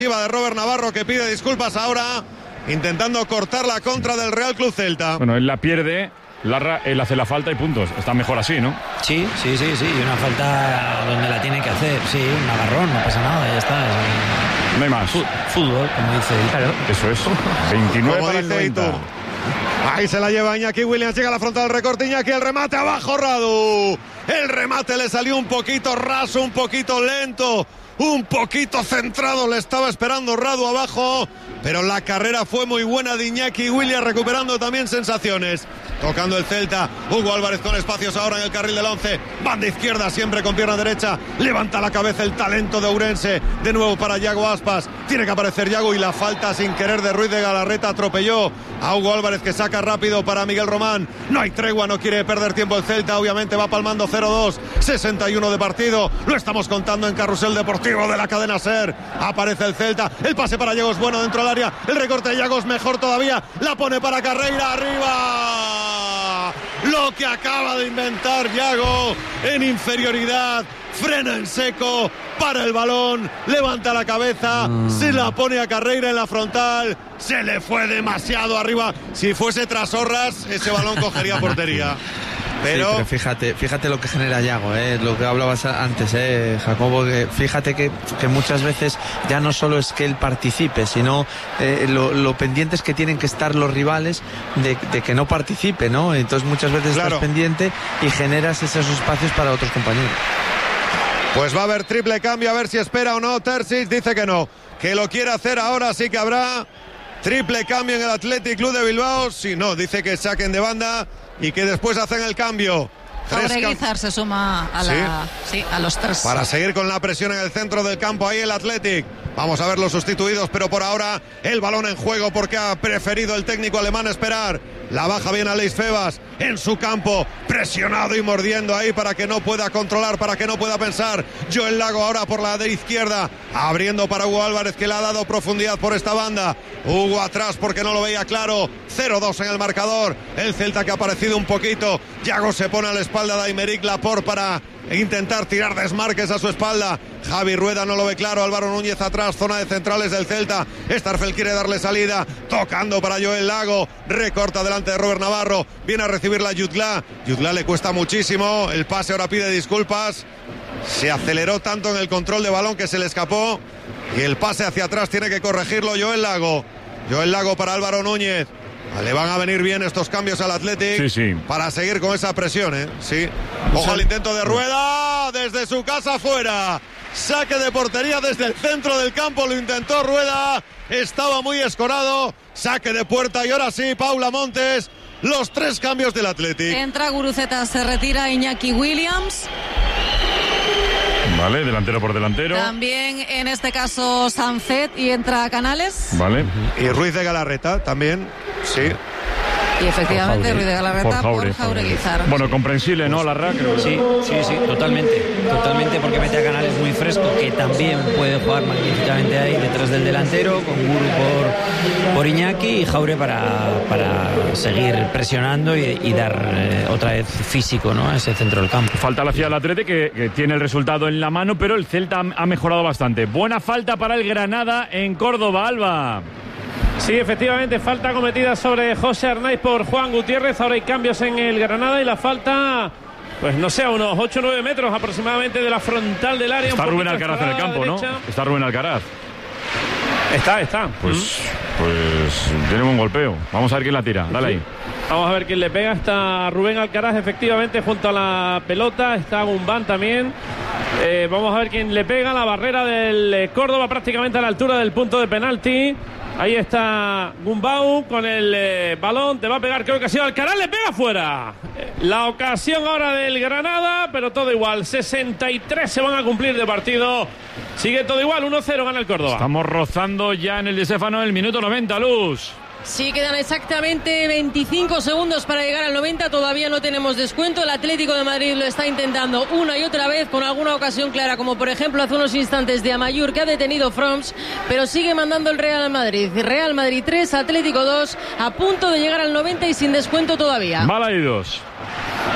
de Robert Navarro, que pide disculpas ahora, intentando cortar la contra del Real Club Celta. Bueno, él la pierde, Larra, él hace la falta y puntos. Está mejor así, ¿no? Sí, y una falta donde la tiene que hacer. Sí, un agarrón, no pasa nada, ya está. No hay más. Fútbol, como dice. Claro. Eso es. 29 como para el 90. Ahí se la lleva Iñaki Williams, llega a la frontal del recorte, Iñaki, el remate abajo, Radu. El remate le salió un poquito raso, un poquito lento, un poquito centrado, le estaba esperando Radu abajo, pero la carrera fue muy buena de Iñaki Williams, recuperando también sensaciones. Tocando el Celta, Hugo Álvarez con espacios ahora en el carril del 11, banda izquierda siempre con pierna derecha, levanta la cabeza el talento de Ourense, de nuevo para Yago Aspas, tiene que aparecer Yago y la falta sin querer de Ruiz de Galarreta atropelló a Hugo Álvarez, que saca rápido para Miguel Román. No hay tregua, no quiere perder tiempo el Celta, obviamente va palmando 0-2, 61 de partido, lo estamos contando en Carrusel Deportivo de la cadena SER. Aparece el Celta, el pase para Yago es bueno dentro del área, el recorte de Yago es mejor todavía, la pone para Carreira, arriba. Lo que acaba de inventar Yago en inferioridad, frena en seco, para el balón, levanta la cabeza, se la pone a Carreira en la frontal, se le fue demasiado arriba. Si fuese Trasorras, ese balón cogería portería. Pero fíjate lo que genera Yago, lo que hablabas antes, Jacobo, que fíjate que muchas veces ya no solo es que él participe, sino lo pendientes que tienen que estar los rivales de que no participe, ¿no? Entonces muchas veces estás pendiente y generas esos espacios para otros compañeros. Pues va a haber triple cambio, a ver si espera o no. Terzic dice que no, que lo quiere hacer ahora, sí que habrá triple cambio en el Athletic Club de Bilbao. Si no, dice que saquen de banda y que después hacen el cambio. Guizar se suma a los tres. Para seguir con la presión en el centro del campo, ahí el Athletic. Vamos a ver los sustituidos, pero por ahora el balón en juego porque ha preferido el técnico alemán esperar. La baja bien a Leis Febas en su campo, presionado y mordiendo ahí para que no pueda controlar, para que no pueda pensar. Joel Lago ahora por la de izquierda, abriendo para Hugo Álvarez, que le ha dado profundidad por esta banda. Hugo atrás porque no lo veía claro. 0-2 en el marcador. El Celta que ha aparecido un poquito. Yago se pone a la espalda de Aymeric Laporte para intentar tirar desmarques a su espalda. Javi Rueda no lo ve claro, Álvaro Núñez atrás, zona de centrales del Celta. Starfel quiere darle salida, tocando para Joel Lago, recorta delante de Robert Navarro, viene a recibir la Jutgla. Jutgla le cuesta muchísimo, el pase ahora pide disculpas, se aceleró tanto en el control de balón que se le escapó y el pase hacia atrás tiene que corregirlo Joel Lago. Joel Lago para Álvaro Núñez. Le van a venir bien estos cambios al Athletic para seguir con esa presión, Sí. Ojo al intento de Rueda desde su casa fuera. Saque de portería desde el centro del campo, lo intentó Rueda, estaba muy escorado. Saque de puerta y ahora sí, Paula Montes. Los tres cambios del Athletic. Entra Guruceta, se retira Iñaki Williams. Vale, delantero por delantero. También en este caso Sancet y entra Canales. Vale. Y Ruiz de Galarreta también, sí. Y efectivamente Ruiz de Galarreta por Jaureguizar. Bueno, comprensible, ¿no, Larra? Creo. Sí, totalmente, porque mete a Canales muy fresco, que también puede jugar magníficamente ahí detrás del delantero, con Guru por Iñaki y Jaure para seguir presionando y dar otra vez físico, ¿no?, a ese centro del campo. Falta la ciudad del Atleti, que tiene el resultado en la mano, pero el Celta ha mejorado bastante. Buena falta para el Granada en Córdoba, Alba. Sí, efectivamente, falta cometida sobre José Arnaiz por Juan Gutiérrez. Ahora hay cambios en el Granada y la falta, pues no sé, a unos 8 o 9 metros aproximadamente de la frontal del área. Está Rubén Alcaraz en el campo, ¿no? Está Rubén Alcaraz. Está. Pues tiene un golpeo. Vamos a ver quién la tira. Dale ahí. Vamos a ver quién le pega. Está Rubén Alcaraz efectivamente junto a la pelota. Está Gumbán también. Vamos a ver quién le pega. La barrera del Córdoba prácticamente a la altura del punto de penalti. Ahí está Gumbau con el balón. Te va a pegar, creo que ha sido Alcaraz. Le pega fuera. La ocasión ahora del Granada, pero todo igual. 63 se van a cumplir de partido. Sigue todo igual. 1-0 gana el Córdoba. Estamos rozando ya en el Di Stéfano el minuto 90, Luz. Sí, quedan exactamente 25 segundos para llegar al 90. Todavía no tenemos descuento. El Atlético de Madrid lo está intentando una y otra vez con alguna ocasión clara, como por ejemplo hace unos instantes de Amayur, que ha detenido Froms, pero sigue mandando el Real Madrid. Real Madrid 3, Atlético 2, a punto de llegar al 90 y sin descuento todavía. Mal ahí dos.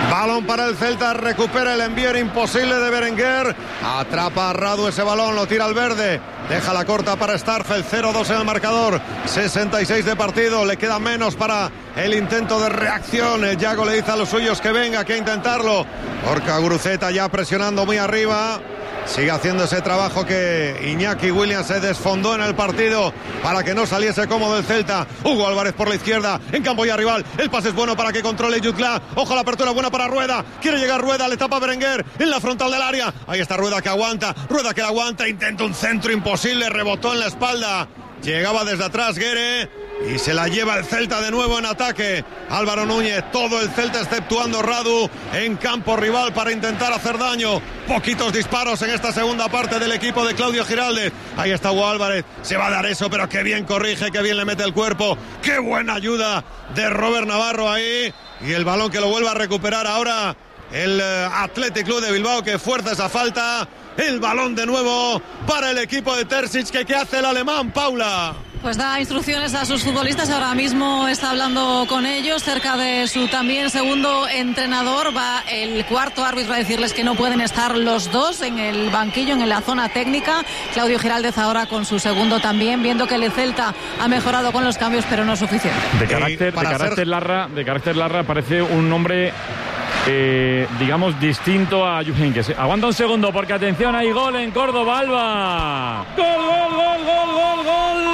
Balón para el Celta, recupera el envío imposible de Berenguer. Atrapa a Radu ese balón, lo tira al verde. Deja la corta para Starfelt, 0-2 en el marcador. 66 de partido, le queda menos para el intento de reacción. El Yago le dice a los suyos que venga, que intentarlo. Gorka Guruceta ya presionando muy arriba. Sigue haciendo ese trabajo que Iñaki Williams se desfondó en el partido para que no saliese cómodo el Celta. Hugo Álvarez por la izquierda, en campo ya rival. El pase es bueno para que controle Jutla. Ojo, la apertura buena para Rueda. Quiere llegar Rueda, le tapa Berenguer en la frontal del área. Ahí está Rueda que aguanta. Rueda que la aguanta, intenta un centro imposible, rebotó en la espalda. Llegaba desde atrás Guere y se la lleva el Celta de nuevo en ataque. Álvaro Núñez, todo el Celta exceptuando Radu en campo rival para intentar hacer daño. Poquitos disparos en esta segunda parte del equipo de Claudio Giraldez. Ahí está Hugo Álvarez, se va a dar eso, pero qué bien corrige, qué bien le mete el cuerpo. Qué buena ayuda de Robert Navarro ahí. Y el balón que lo vuelve a recuperar ahora el Athletic Club de Bilbao, que fuerza esa falta. El balón de nuevo para el equipo de Terzic. ¿Qué hace el alemán, Paula? Pues da instrucciones a sus futbolistas, ahora mismo está hablando con ellos, cerca de su también segundo entrenador. Va el cuarto árbitro a decirles que no pueden estar los dos en el banquillo, en la zona técnica. Claudio Giraldez ahora con su segundo también, viendo que el Celta ha mejorado con los cambios, pero no es suficiente. De carácter Larra parece un nombre... digamos distinto a Jupp Heynckes. Aguanta un segundo porque atención, hay gol en Córdoba, Alba. Gol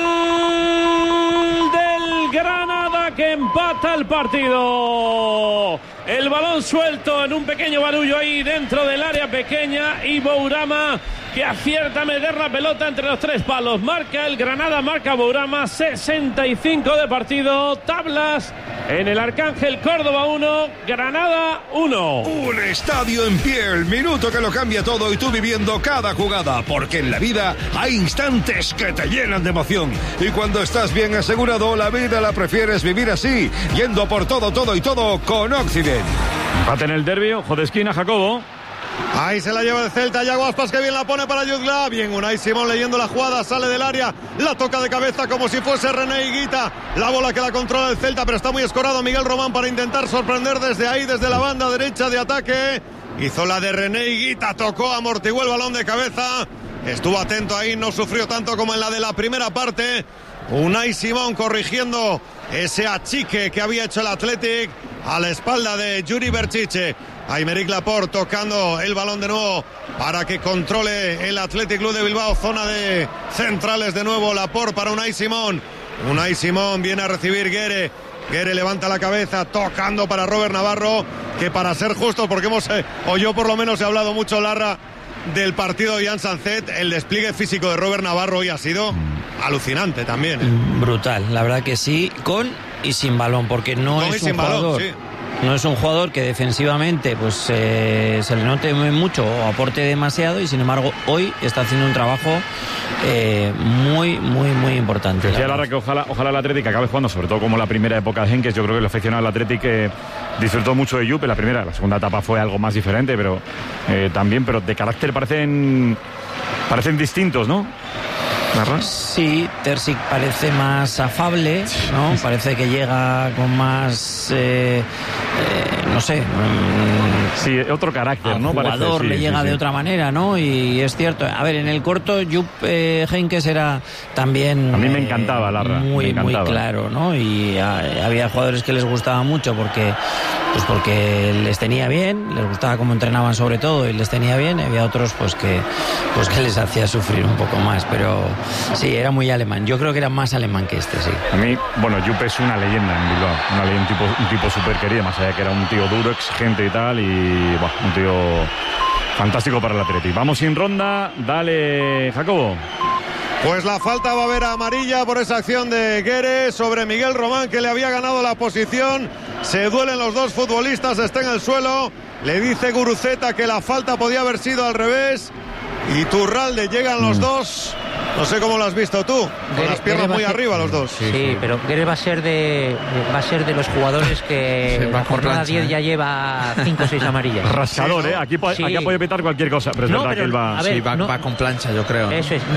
del Granada que empata el partido. El balón suelto en un pequeño barullo ahí dentro del área pequeña y Bourama que acierta a meter la pelota entre los tres palos. Marca el Granada, marca Bourama. 65 de partido, tablas en el Arcángel. Córdoba 1, Granada 1. Un estadio en pie, el minuto que lo cambia todo y tú viviendo cada jugada, porque en la vida hay instantes que te llenan de emoción y cuando estás bien asegurado la vida la prefieres vivir así, yendo por todo con Occident. Empate en el derbi, ojo de esquina, Jacobo. Ahí se la lleva el Celta, Yago Aspas que bien la pone para Jutla. Bien, Unai Simón leyendo la jugada, sale del área, la toca de cabeza como si fuese René Higuita. La bola que la controla el Celta, pero está muy escorado Miguel Román para intentar sorprender desde ahí, desde la banda derecha de ataque. Hizo la de René Higuita, tocó, amortiguó el balón de cabeza. Estuvo atento ahí, no sufrió tanto como en la de la primera parte. Unai Simón corrigiendo ese achique que había hecho el Athletic a la espalda de Yuri Berchiche. Aymeric Laporte tocando el balón de nuevo para que controle el Athletic Club de Bilbao. Zona de centrales de nuevo, Laporte para Unai Simón. Unai Simón viene a recibir Guere. Guere levanta la cabeza, tocando para Robert Navarro, que para ser justo, porque o yo por lo menos he hablado mucho, Larra, del partido de Jan Sanzet, el despliegue físico de Robert Navarro hoy ha sido alucinante también. Brutal, la verdad que sí, con y sin balón, porque no es un jugador... Balón, sí. No es un jugador que defensivamente pues se le note mucho o aporte demasiado y sin embargo hoy está haciendo un trabajo muy importante. Decía Lara que ojalá el Athletic acabe jugando, sobre todo como la primera época de Heynckes. Yo creo que el aficionado del Athletic disfrutó mucho de Jupp en la primera. La segunda etapa fue algo más diferente, pero también, pero de carácter parecen distintos, ¿no? Sí, Terzic parece más afable, ¿no? Parece que llega con más, no sé. Sí, otro carácter, ¿no? Al jugador le llega de otra manera, ¿no? Y es cierto. A ver, en el corto, Jupp Heynckes era también... A mí me encantaba, Larra. Muy claro, ¿no? Y había jugadores que les gustaba mucho porque les tenía bien, les gustaba cómo entrenaban sobre todo y les tenía bien. Y había otros que les hacía sufrir un poco más, pero sí, era muy alemán. Yo creo que era más alemán que este, sí. A mí, Jupp es una leyenda en Bilbao, un tipo súper querido, más allá de que era un tío duro, exigente y tal, y un tío fantástico para el Athletic. Vamos sin ronda, dale, Jacobo. Pues la falta va a haber amarilla por esa acción de Guere sobre Miguel Román, que le había ganado la posición. Se duelen los dos futbolistas, está en el suelo. Le dice Guruceta que la falta podía haber sido al revés. Y Turralde, llegan los dos No sé cómo lo has visto tú, con las piernas muy arriba los dos. Sí, pero Guerre va a ser de los jugadores que en la jornada 10 ya lleva 5 o 6 amarillas. Rascador, ¿eh? Aquí ha podido petar cualquier cosa, pero es verdad que él va... va con plancha, yo creo. Eso es.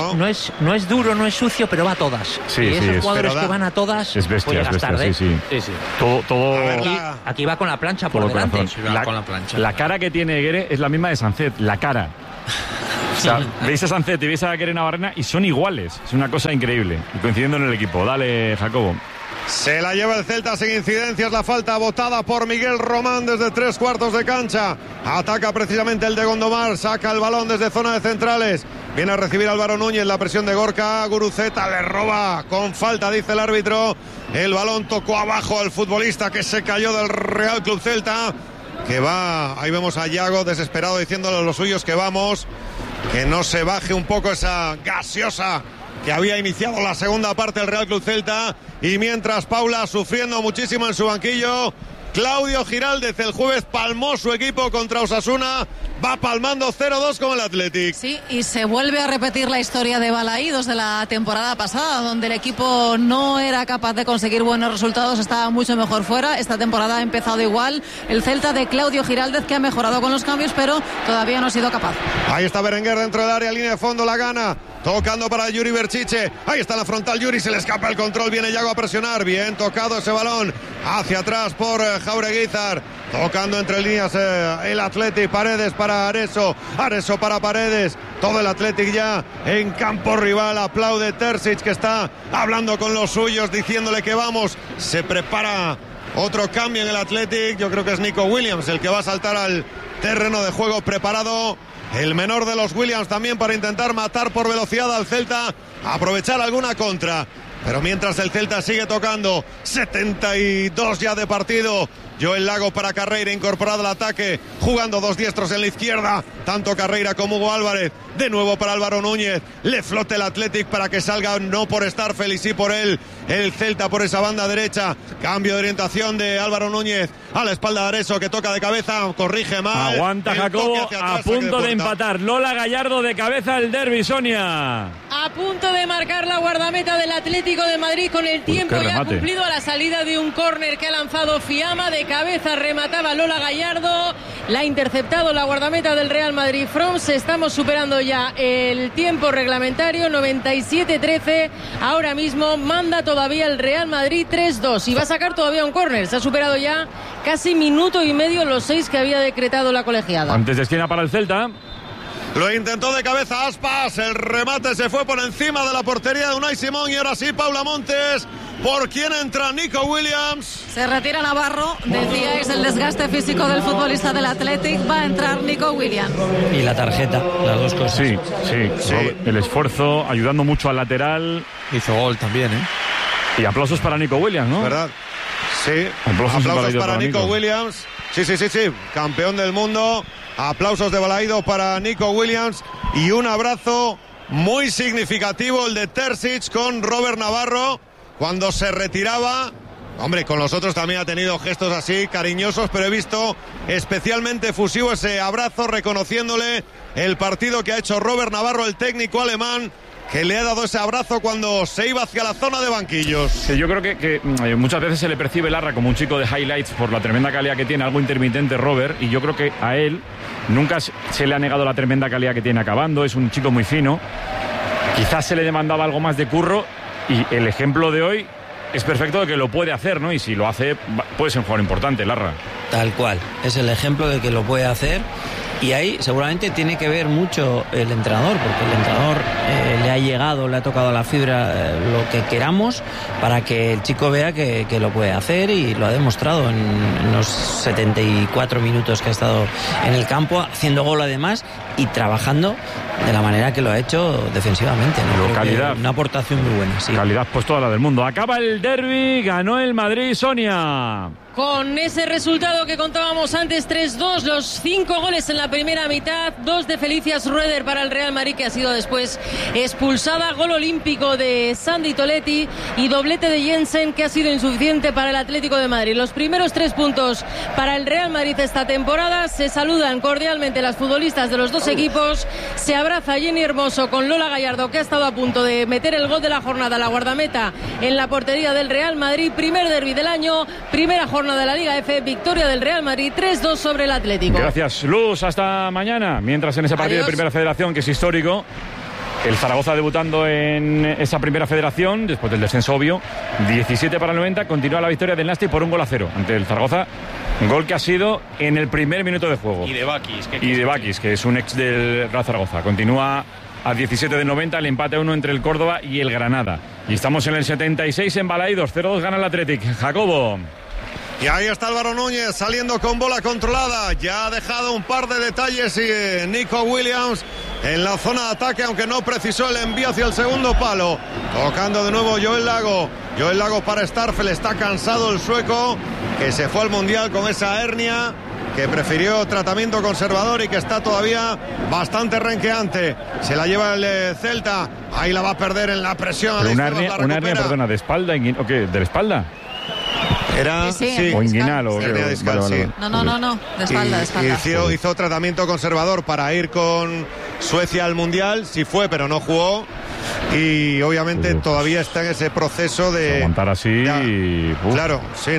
No es duro, no es sucio, pero va a todas. Sí, y esos jugadores que van a todas, es bestia, es bestia, sí. Todo... Aquí va con la plancha por delante. La cara que tiene Guerre es la misma de Sancet, la cara. O sea, veis a Sancet y veis a Guerre Navarrena y son iguales. Es una cosa increíble. Y coincidiendo en el equipo. Dale, Jacobo. Se la lleva el Celta sin incidencias. La falta botada por Miguel Román desde 3/4 de cancha. Ataca precisamente el de Gondomar. Saca el balón desde zona de centrales. Viene a recibir Álvaro Núñez. La presión de Gorka. Guruceta le roba con falta, dice el árbitro. El balón tocó abajo al futbolista que se cayó del Real Club Celta. Que va, ahí vemos a Yago desesperado diciéndole a los suyos que vamos, que no se baje un poco esa gaseosa que había iniciado la segunda parte del Real Club Celta. Y mientras Paula sufriendo muchísimo en su banquillo, Claudio Giraldez el jueves palmó su equipo contra Osasuna, va palmando 0-2 con el Athletic. Sí, y se vuelve a repetir la historia de Balaídos de la temporada pasada, donde el equipo no era capaz de conseguir buenos resultados, estaba mucho mejor fuera. Esta temporada ha empezado igual. El Celta de Claudio Giraldez, que ha mejorado con los cambios, pero todavía no ha sido capaz. Ahí está Berenguer dentro del área, línea de fondo, la gana. Tocando para Yuri Berchiche. Ahí está la frontal Yuri, se le escapa el control. Viene Yago a presionar. Bien tocado ese balón. Hacia atrás por Jaureguizar. Tocando entre líneas el Athletic. Paredes para Areso. Areso para Paredes. Todo el Athletic ya en campo rival. Aplaude Terzic, que está hablando con los suyos, diciéndole que vamos. Se prepara otro cambio en el Athletic. Yo creo que es Nico Williams el que va a saltar al terreno de juego preparado. El menor de los Williams también para intentar matar por velocidad al Celta, aprovechar alguna contra. Pero mientras el Celta sigue tocando, 72 ya de partido. Joel Lago para Carreira, incorporado al ataque, jugando dos diestros en la izquierda, tanto Carreira como Hugo Álvarez. De nuevo para Álvaro Núñez, le flote el Athletic para que salga, no por Starfel y sí por él, el Celta por esa banda derecha. Cambio de orientación de Álvaro Núñez a la espalda de Areso, que toca de cabeza, corrige mal. Aguanta Jacobo, a punto de empatar. Lola Gallardo de cabeza el derbi, Sonia. A punto de marcar la guardameta del Atlético de Madrid con el tiempo ya cumplido a la salida de un córner que ha lanzado Fiamma. De cabeza remataba Lola Gallardo, la ha interceptado la guardameta del Real Madrid. Froms, estamos superando ya el tiempo reglamentario, 97-13. Ahora mismo manda todavía el Real Madrid 3-2 y va a sacar todavía un córner. Se ha superado ya casi minuto y medio los 6 que había decretado la colegiada. Antes de esquina para el Celta. Lo intentó de cabeza Aspas, el remate se fue por encima de la portería de Unai Simón y ahora sí Paula Montes. ¿Por quién entra Nico Williams? Se retira Navarro, decíais el desgaste físico del futbolista del Athletic, va a entrar Nico Williams. Y la tarjeta, las dos cosas. Sí. El esfuerzo, ayudando mucho al lateral. Hizo gol también, ¿eh? Y aplausos para Nico Williams, ¿no? ¿Verdad? Sí, aplausos para Nico Williams. Sí, campeón del mundo. Aplausos de Balaído para Nico Williams y un abrazo muy significativo el de Terzic con Robert Navarro cuando se retiraba. Hombre, con los otros también ha tenido gestos así cariñosos, pero he visto especialmente efusivo ese abrazo reconociéndole el partido que ha hecho Robert Navarro, el técnico alemán, que le ha dado ese abrazo cuando se iba hacia la zona de banquillos. Sí, yo creo que muchas veces se le percibe Larra como un chico de highlights por la tremenda calidad que tiene, algo intermitente Robert, y yo creo que a él nunca se le ha negado la tremenda calidad que tiene acabando, es un chico muy fino. Quizás se le demandaba algo más de curro y el ejemplo de hoy es perfecto de que lo puede hacer, ¿no? Y si lo hace, puede ser un jugador importante, Larra. Tal cual, es el ejemplo de que lo puede hacer. Y ahí seguramente tiene que ver mucho el entrenador, porque el entrenador le ha llegado, le ha tocado a la fibra lo que queramos para que el chico vea que lo puede hacer, y lo ha demostrado en los 74 minutos que ha estado en el campo, haciendo gol además y trabajando de la manera que lo ha hecho defensivamente, ¿no? Calidad. Una aportación muy buena, sí. Calidad, pues toda la del mundo. Acaba el derbi, ganó el Madrid, Sonia. Con ese resultado que contábamos antes, 3-2, los 5 goles en la primera mitad, 2 de Felicia Schroeder para el Real Madrid, que ha sido después expulsada, gol olímpico de Sandy Toletti y doblete de Jensen, que ha sido insuficiente para el Atlético de Madrid. Los primeros 3 puntos para el Real Madrid esta temporada. Se saludan cordialmente las futbolistas de los dos equipos, se abraza Jenny Hermoso con Lola Gallardo, que ha estado a punto de meter el gol de la jornada, la guardameta en la portería del Real Madrid. Primer derbi del año, primera jornada de la Liga F, victoria del Real Madrid 3-2 sobre el Atlético. Gracias, Luz, hasta mañana. Mientras en ese partido de Primera Federación, que es histórico, el Zaragoza debutando en esa Primera Federación, después del descenso obvio, 17 para el 90, continúa la victoria del Nasti por 1-0 ante el Zaragoza, gol que ha sido en el primer minuto de juego. Y de Bakis, que es un ex del Real Zaragoza. Continúa a 17 del 90, el empate a 1 entre el Córdoba y el Granada. Y estamos en el 76 en Balaidos, 0-2 gana el Athletic. Jacobo. Y ahí está Álvaro Núñez saliendo con bola controlada. Ya ha dejado un par de detalles y Nico Williams en la zona de ataque, aunque no precisó el envío hacia el segundo palo. Tocando de nuevo Joel Lago. Joel Lago para Starfel. Está cansado el sueco, que se fue al Mundial con esa hernia, que prefirió tratamiento conservador y que está todavía bastante renqueante. Se la lleva el Celta. Ahí la va a perder en la presión. Una hernia, perdona, ¿de espalda? ¿O qué? ¿De la espalda? Era sí, o inguinal o hernia discal, vale. sí. No, de espalda, de espalda. Hizo tratamiento conservador para ir con Suecia al Mundial, sí fue, pero no jugó. Y obviamente todavía está en ese proceso de aguantar así. Claro, sí,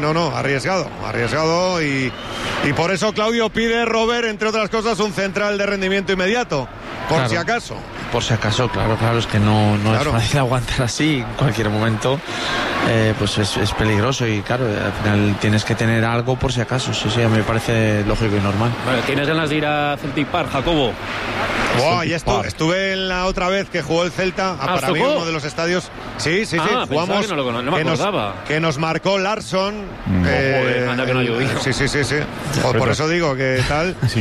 arriesgado y por eso Claudio pide, Robert, entre otras cosas, un central de rendimiento inmediato, por si acaso. Por si acaso, claro, es que no es fácil aguantar así en cualquier momento. Pues es peligroso y claro, al final tienes que tener algo por si acaso. Sí, a mí me parece lógico y normal. Bueno, ¿tienes ganas de ir a Celtic Park, Jacobo? Ya estuve en la otra vez que jugó el Celta, para mí uno de los estadios. Sí, jugamos. No me acordaba. Que nos marcó Larsson. Anda que no ha llovido. Sí. Por eso digo que tal. Sí.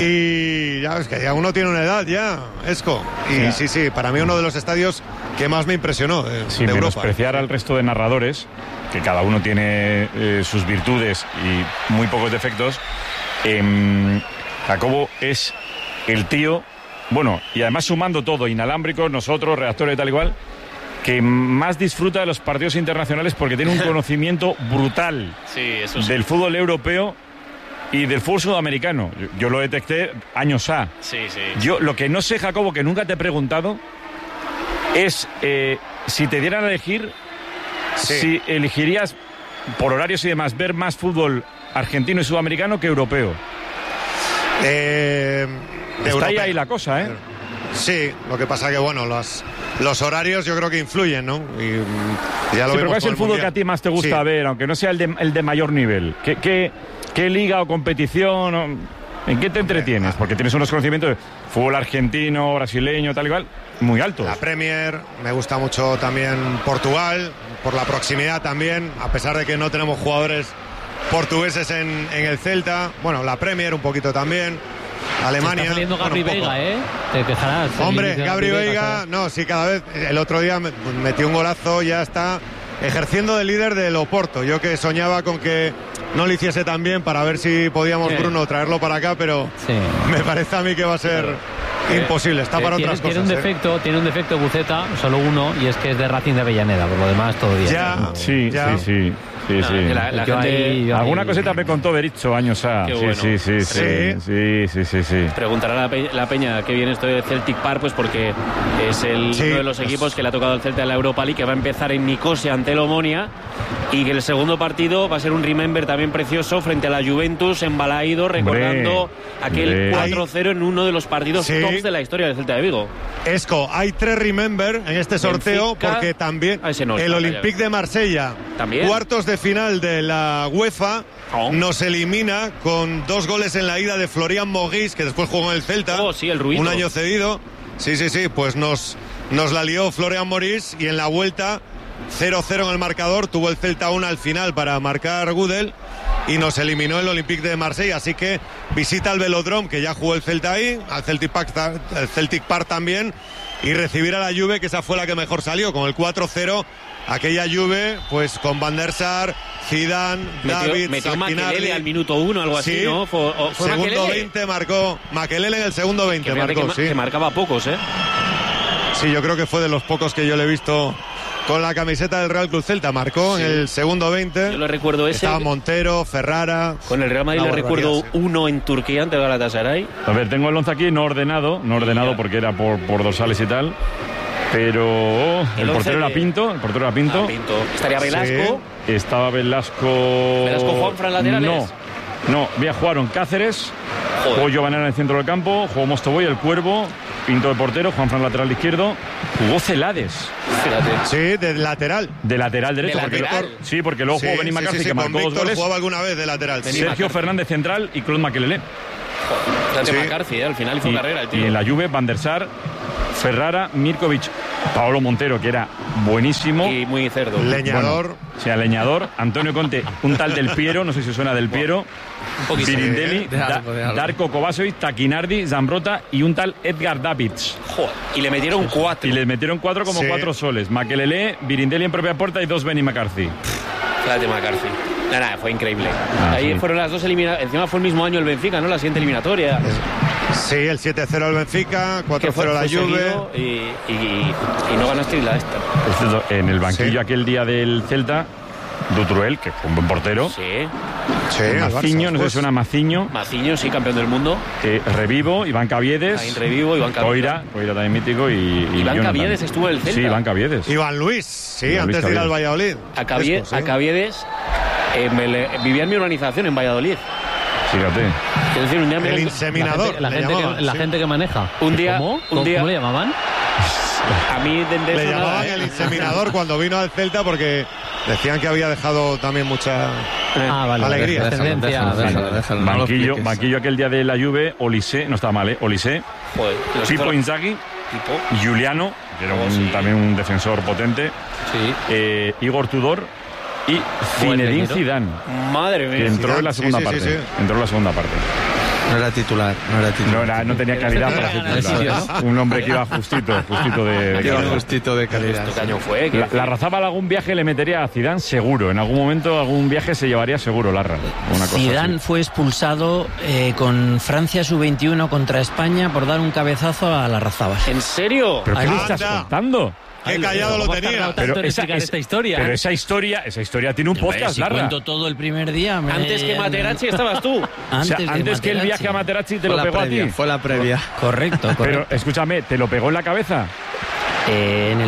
Y ya es que ya uno tiene una edad ya, Esco. Y sí, para mí uno de los estadios que más me impresionó de Europa. Menospreciar al resto de narradores, que cada uno tiene sus virtudes y muy pocos defectos. Jacobo es el tío, bueno, y además sumando todo, inalámbricos, nosotros, reactores y tal igual, que más disfruta de los partidos internacionales porque tiene un conocimiento brutal del fútbol europeo y del fútbol sudamericano. Yo lo detecté años A. Sí. Yo lo que no sé, Jacobo, que nunca te he preguntado, es si te dieran a elegir, si elegirías, por horarios y demás, ver más fútbol argentino y sudamericano que europeo. Está ahí la cosa, ¿eh? Sí, lo que pasa que, bueno, los horarios yo creo que influyen, ¿no? Y ya lo pero ¿cuál es el fútbol que a ti más te gusta ver, aunque no sea el de mayor nivel? ¿Qué liga o competición? ¿En qué te entretienes? Porque tienes unos conocimientos de fútbol argentino, brasileño, tal y cual, muy altos. La Premier, me gusta mucho también Portugal, por la proximidad también, a pesar de que no tenemos jugadores portugueses en el Celta. Bueno, la Premier un poquito también. Alemania. Está saliendo Gabri Veiga, Te quejarás. Hombre, Gabri Veiga, cada vez. El otro día metió un golazo, ya está ejerciendo de líder del Oporto. Yo que soñaba con que no lo hiciese tan bien para ver si podíamos, Bruno, traerlo para acá, pero me parece a mí que va a ser imposible. Está para otras cosas. Tiene un defecto Buceta, solo uno, y es que es de Racing de Avellaneda. Por lo demás, todo bien. Sí. La gente... Alguna cosita me contó Bericho años a. Bueno. Sí. Preguntará la Peña qué viene esto de Celtic Park, pues porque es uno de los equipos que le ha tocado al Celta en la Europa League, que va a empezar en Nicosia ante el Omonia, y que el segundo partido va a ser un remember también precioso frente a la Juventus en Balaidos, recordando aquel 4-0 en uno de los partidos tops de la historia del Celta de Vigo. Esco, hay 3 remember en este sorteo, Benfica, porque también el Olympique de Marsella, cuartos de final de la UEFA, nos elimina con 2 goles en la ida de Florian Maurice, que después jugó en el Celta, un año cedido. Sí, pues nos la lió Florian Maurice, y en la vuelta 0-0 en el marcador, tuvo el Celta 1 al final para marcar Gudel y nos eliminó el Olympique de Marsella. Así que visita al Velodrome, que ya jugó el Celta ahí, al Celtic Park también, y recibir a la Juve, que esa fue la que mejor salió, con el 4-0. Aquella Juve, pues con Van der Sar, Zidane, David, metió Makelele al minuto 1, algo así, ¿no? Fue segundo Makelele. 20 marcó Makelele en el segundo 20, marcó, que marcaba pocos, ¿eh? Sí, yo creo que fue de los pocos que yo le he visto con la camiseta del Real Club Celta. Marcó en el segundo 20. Yo lo recuerdo ese. Estaba Montero, Ferrara. Con el Real Madrid le recuerdo uno en Turquía ante el Galatasaray. A ver, tengo el 11 aquí, no ordenado porque era por dorsales y tal. Pero el portero era Pinto. Estaría Velasco. Sí, estaba Velasco. ¿Velasco Juanfran laterales? No, bien, jugaron Cáceres, jugó Giovanni en el centro del campo, jugó Mostovoy, el Cuervo, Pinto de portero, Juanfran lateral izquierdo, jugó Celades. Sí, de lateral. De lateral derecho. Porque luego jugó Benny McCarthy, que marcó 2 goles. Jugaba alguna vez de lateral. Sergio Fernández central y Claude Makelele. McCarthy, al final hizo carrera el tío. Y en la Juve, Van der Sar, Ferrara, Mirkovic, Paolo Montero, que era buenísimo. Y muy cerdo. Leñador. Leñador. Antonio Conte, un tal Del Piero, no sé si suena Del Piero. Birindelli, Darko Kovacevic, Taquinardi, Zambrota y un tal Edgar Davids. Y le metieron 4. Y le metieron 4 como 4 soles. Makelele, Birindelli en propia puerta y 2 Benny McCarthy. Fíjate McCarthy. Nada, fue increíble. Ahí fueron las dos eliminatorias. Encima fue el mismo año el Benfica, ¿no? La siguiente eliminatoria. Sí, el 7-0 al Benfica, 4-0 la Juve. Y no ganaste ni la esta. En el banquillo aquel día del Celta, Dutruel, que fue un buen portero. Sí. Maciño, no sé si suena Maciño. Maciño, sí, campeón del mundo. Revivo, Iván Caviedes. Iván Coira también mítico. Iván Caviedes estuvo en el Celta. Sí, Iván Caviedes. Iván Luis, sí, antes de ir al Valladolid. A Caviedes vivía en mi urbanización en Valladolid. Fíjate. Es decir, un día el inseminador. La gente que maneja. Un día. ¿Cómo le llamaban? A mí le llamaban el inseminador cuando vino al Celta porque decían que había dejado también mucha alegría. Banquillo aquel día de la Juve, Olise, no estaba mal, Olise, Pipo Inzaghi, Giuliano, que era también un defensor potente, Igor Tudor y Zinedine Zidane. Madre mía. Que entró en la segunda parte. Sí. Entró en la segunda parte. No era titular. No tenía calidad para ser titular. Un hombre que iba justito de calidad. ¿Qué año fue? La Razábal algún viaje le metería a Zidane seguro. En algún momento algún viaje se llevaría seguro Larra. Zidane fue expulsado con Francia sub-21 contra España por dar un cabezazo a la Razábal. ¿En serio? ¿Pero qué me estás contando? Qué callado lo tenía. Pero esa historia tiene un podcast, si Larra. Cuento todo el primer día. Antes que Materazzi estabas tú. Antes que el viaje a Materazzi te lo pegó a ti. Fue la previa. Correcto. Pero escúchame, ¿te lo pegó en la cabeza? Iba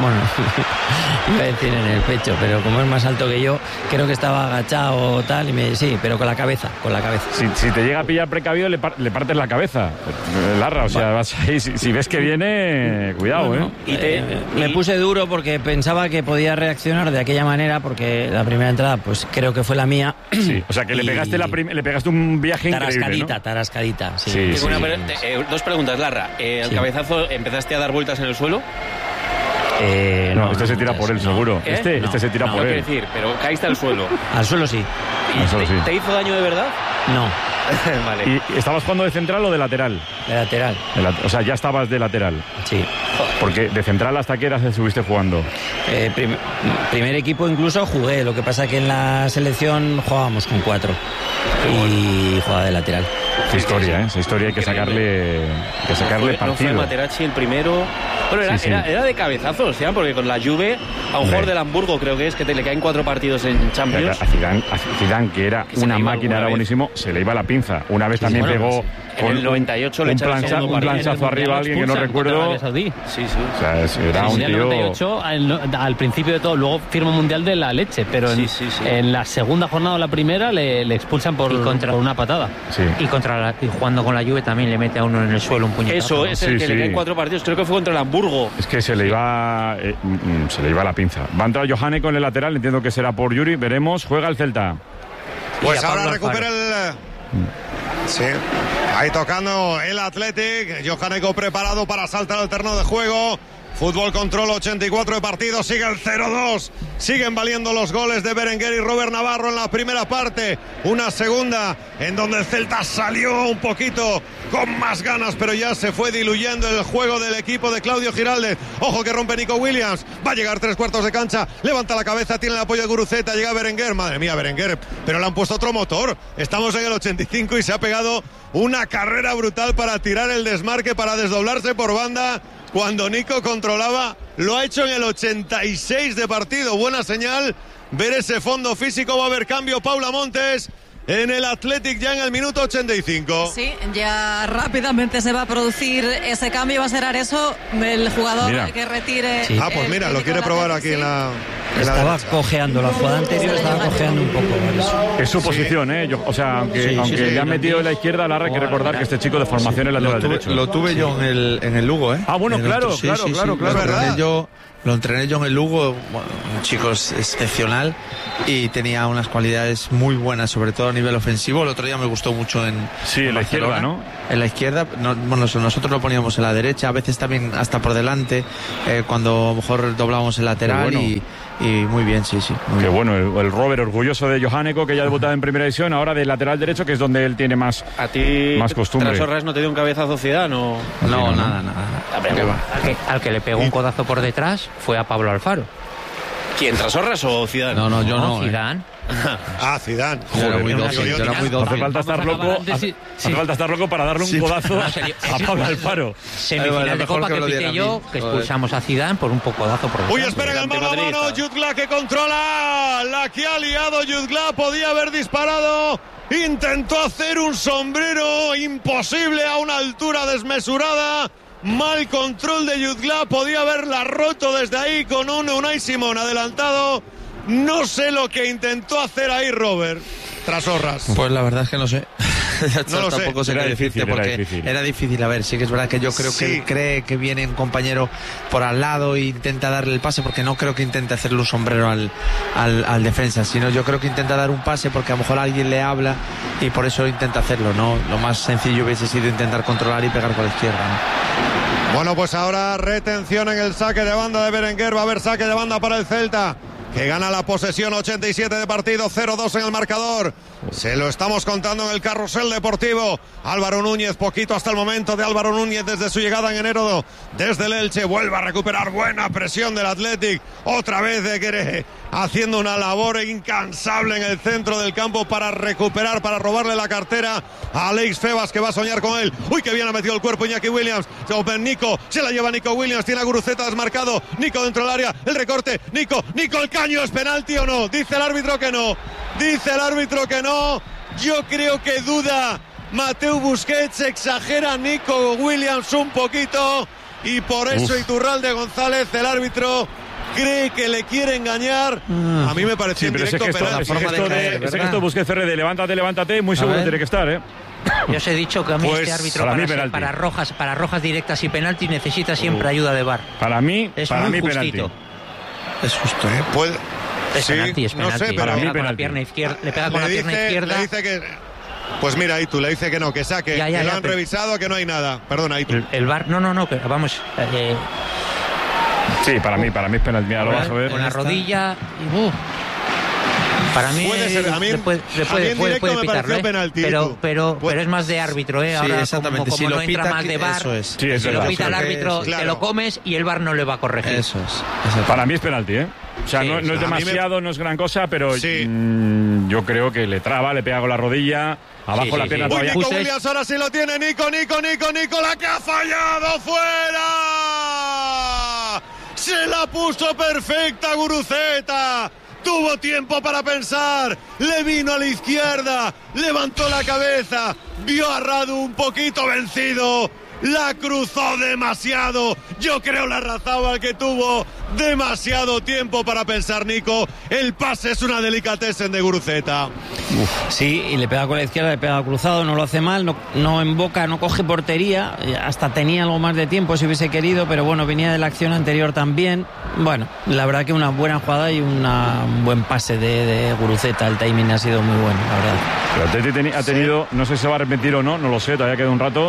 a decir en el pecho, pero como es más alto que yo, creo que estaba agachado o tal, sí, pero con la cabeza. Si te llega a pillar precavido, le partes la cabeza. Larra, o sea, vas ahí, si ves que viene, cuidado, Me puse duro porque pensaba que podía reaccionar de aquella manera, porque la primera entrada, pues creo que fue la mía. Sí, o sea, que le pegaste un viaje increíble, ¿no? Tarascadita, sí. Dos preguntas, Larra. ¿El cabezazo empezaste a dar vueltas en el suelo? No, este se tira por él, seguro. Este se tira por él. No quiero decir, pero caíste al suelo. Al suelo sí. ¿Te hizo daño de verdad? No. Vale. ¿Y estabas jugando de central o de lateral? De lateral. O sea, ya estabas de lateral. Sí. Porque de central, ¿hasta qué edad estuviste jugando? Primer equipo incluso jugué. Lo que pasa que en la selección jugábamos con 4. Y jugaba de lateral. Esa historia hay que sacarle partido. No fue Materazzi el primero. Bueno, era de cabezazos, ¿ya? Porque con la Juve, a un jugador del Hamburgo, creo que es, que le caen 4 partidos en Champions. A Zidane, que era una máquina, era buenísimo, se le iba la pinza. Una vez también pegó... En el 98 le echaron un planchazo arriba a alguien que no recuerdo. Sí. O sea, era un tío... En el 98, al principio de todo, luego firma un mundial de la leche, pero en la segunda jornada o la primera le expulsan por una patada. Sí. Y jugando con la Juve también le mete a uno en el suelo un puñetazo. Eso es el que le caen 4 partidos, creo que fue contra el Hamburgo. Es que se le iba la pinza. Va a entrar Johane con el lateral, entiendo que será por Yuri, veremos. Juega el Celta. Pues ahora recupera el... Sí, ahí tocando el Athletic. Johaneko preparado para saltar al terreno de juego. Fútbol Control, 84 de partido, sigue el 0-2. Siguen valiendo los goles de Berenguer y Robert Navarro en la primera parte. Una segunda en donde el Celta salió un poquito con más ganas, pero ya se fue diluyendo el juego del equipo de Claudio Giraldez. Ojo que rompe Nico Williams. Va a llegar 3/4 de cancha. Levanta la cabeza, tiene el apoyo de Guruceta. Llega Berenguer. Madre mía, Berenguer. Pero le han puesto otro motor. Estamos en el 85 y se ha pegado una carrera brutal para tirar el desmarque, para desdoblarse por banda. Cuando Nico controlaba, lo ha hecho en el 86 de partido. Buena señal ver ese fondo físico. Va a haber cambio. Paula Montes en el Athletic ya en el minuto 85. Sí, ya rápidamente se va a producir ese cambio. Va a ser Areso el jugador que retire. Sí. Pues mira, lo quiere probar aquí en la... Estaba cojeando, la jugada anterior estaba cojeando un poco. Es su posición, ¿eh? aunque le han metido en la izquierda, hay que recordar que este chico de formación es lateral derecho. Lo tuve yo en el Lugo, ¿eh? Ah, bueno, claro. Lo entrené yo en el Lugo, un chico excepcional y tenía unas cualidades muy buenas, sobre todo a nivel ofensivo. El otro día me gustó mucho en la izquierda, ¿no? En la izquierda, nosotros lo poníamos en la derecha, a veces también hasta por delante, cuando a lo mejor doblábamos el lateral y muy bien, sí. Qué bueno, el Robert orgulloso de Johaneko, que ya ha debutado en primera división, ahora de lateral derecho, que es donde él tiene más costumbre. ¿Trasorras no te dio un cabezazo Zidane o...? No, nada. Al que le pegó un codazo por detrás fue a Pablo Alfaro. ¿Quién, Trasorras o Zidane? No, yo no. Zidane. Zidane. Yo era muy dócil. Hace falta estar loco para darle un codazo a Pablo Alfaro. Semifinal de Copa que pité yo, que expulsamos a Zidane por un codazo por detrás. Uy, espera el mano a mano, Jutgla que controla. La que ha liado Jutgla, podía haber disparado. Intentó hacer un sombrero imposible a una altura desmesurada. Mal control de Jutgla, podía haberla roto desde ahí con un Unai Simón adelantado. No sé lo que intentó hacer ahí Robert Trasorras. Pues la verdad es que no sé. Tampoco sé qué decirte porque era difícil. A ver, sí que es verdad que yo creo que él cree que viene un compañero por al lado e intenta darle el pase, porque no creo que intente hacerle un sombrero al defensa, sino yo creo que intenta dar un pase porque a lo mejor alguien le habla y por eso intenta hacerlo, ¿no? Lo más sencillo hubiese sido intentar controlar y pegar con la izquierda, ¿no? Bueno, pues ahora retención en el saque de banda de Berenguer. Va a haber saque de banda para el Celta, que gana la posesión, 87 de partido, 0-2 en el marcador. Se lo estamos contando en el carrusel deportivo. Álvaro Núñez, poquito hasta el momento de Álvaro Núñez desde su llegada en enero desde el Elche. Vuelve a recuperar buena presión del Athletic. Otra vez de Guerre haciendo una labor incansable en el centro del campo para recuperar, para robarle la cartera a Alex Febas, que va a soñar con él. Uy, que bien ha metido el cuerpo Iñaki Williams. Nico, se la lleva Nico Williams, tiene a Guruceta desmarcado. Nico dentro del área, el recorte. Nico, el caño, ¿es penalti o no? Dice el árbitro que no. Yo creo que duda Mateu Busquets, exagera Nico Williams un poquito y por eso Iturralde González, el árbitro, cree que le quiere engañar. A mí me pareció directo penal. Ese gesto Busquets de levántate, muy seguro tiene que estar, ¿eh? Yo os he dicho que a mí este árbitro para rojas directas y penalti necesita siempre ayuda de VAR. Para mí justito. Penalti. Es justo, ¿eh? Es penalti. No sé, pero le pega con la pierna izquierda. Le dice que... Pues mira, Aitu le dice que no, que saque, que lo han revisado, que no hay nada. Perdona, Aitu. El VAR, no, que vamos... Sí, para mí es penalti. Mira, lo vas a ver. Con la rodilla y... Para mí puede ser, a mí puede pitarlo, penalti, pero es más de árbitro, ¿eh? Ahora, exactamente. Como si no lo entra pita, más de VAR, si lo pita el árbitro, te lo comes y el VAR no le va a corregir. Eso es. Para mí es penalti, ¿eh? O sea, no es demasiado, no es gran cosa, pero yo creo que le traba, le pega con la rodilla, abajo la pierna todavía. Nico Williams ahora sí lo tiene, Nico, la que ha fallado, fuera. Se la puso perfecta Guruceta. Tuvo tiempo para pensar, le vino a la izquierda, levantó la cabeza, vio a Radu un poquito vencido, la cruzó demasiado. Yo creo la Larrazábal que tuvo demasiado tiempo para pensar Nico. El pase es una delicatessen de Guruceta. Sí, y le pega con la izquierda, le pega cruzado, no lo hace mal, no emboca, no coge portería, hasta tenía algo más de tiempo si hubiese querido, pero bueno, venía de la acción anterior también. Bueno, la verdad que una buena jugada y un buen pase de Guruceta. El timing ha sido muy bueno, la verdad. Pero Atleti ha tenido, no sé si se va a arrepentir o no lo sé, todavía queda un rato.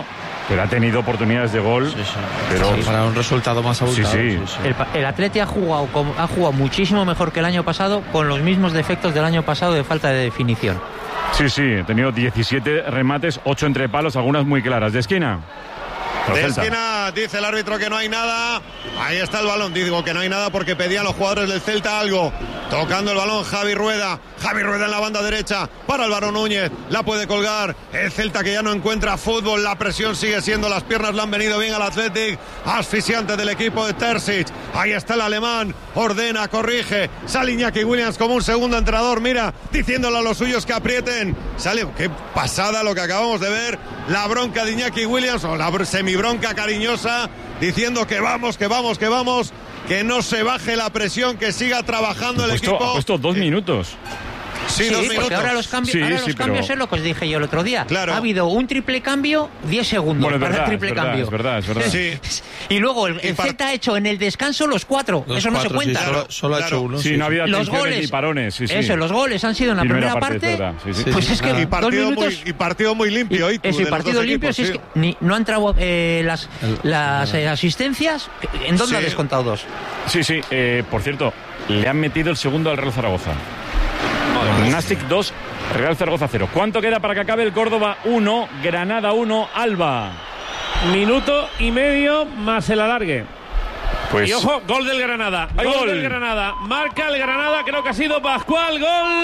Pero ha tenido oportunidades de gol. Pero para un resultado más abultado. Sí. El Atleti ha jugado muchísimo mejor que el año pasado, con los mismos defectos del año pasado de falta de definición. Sí, ha tenido 17 remates, 8 entre palos, algunas muy claras. ¿De esquina? De esquina dice el árbitro que no hay nada. Ahí está el balón. Digo que no hay nada porque pedían los jugadores del Celta algo. Tocando el balón Javi Rueda en la banda derecha para Álvaro Núñez. La puede colgar el Celta, que ya no encuentra fútbol. La presión sigue siendo, las piernas le han venido bien al Athletic. Asfixiante del equipo de Terzic. Ahí está el alemán. Ordena, corrige. Sale Iñaki Williams como un segundo entrenador. Mira, diciéndole a los suyos que aprieten. Sale, qué pasada lo que acabamos de ver. La bronca de Iñaki Williams, o la semibronca cariñosa, diciendo que vamos, que no se baje la presión, que siga trabajando el equipo. Ha puesto 2 minutos. Sí, 2 minutos. Porque ahora los cambios, cambios es lo que os dije yo el otro día. Claro. Ha habido un triple cambio, 10 segundos para el triple cambio. Es verdad. Sí. Y luego el Celta ha hecho en el descanso los 4. Eso no se cuenta. Sí, solo ha hecho uno. Sí, no había los goles goles ni parones. Eso, los goles han sido en la primera parte. Pues es que y partido muy limpio. Eso, y partido limpio, si es que no han entrado las asistencias. ¿En dónde ha descontado 2? Sí. Por cierto, le han metido el segundo al Real Zaragoza. Nastic 2, Real Zaragoza 0. ¿Cuánto queda para que acabe el Córdoba 1, Granada 1, Alba? Minuto y medio más el alargue. Pues... Y ojo, gol del Granada. Gol del Granada. Marca el Granada, creo que ha sido Pascual.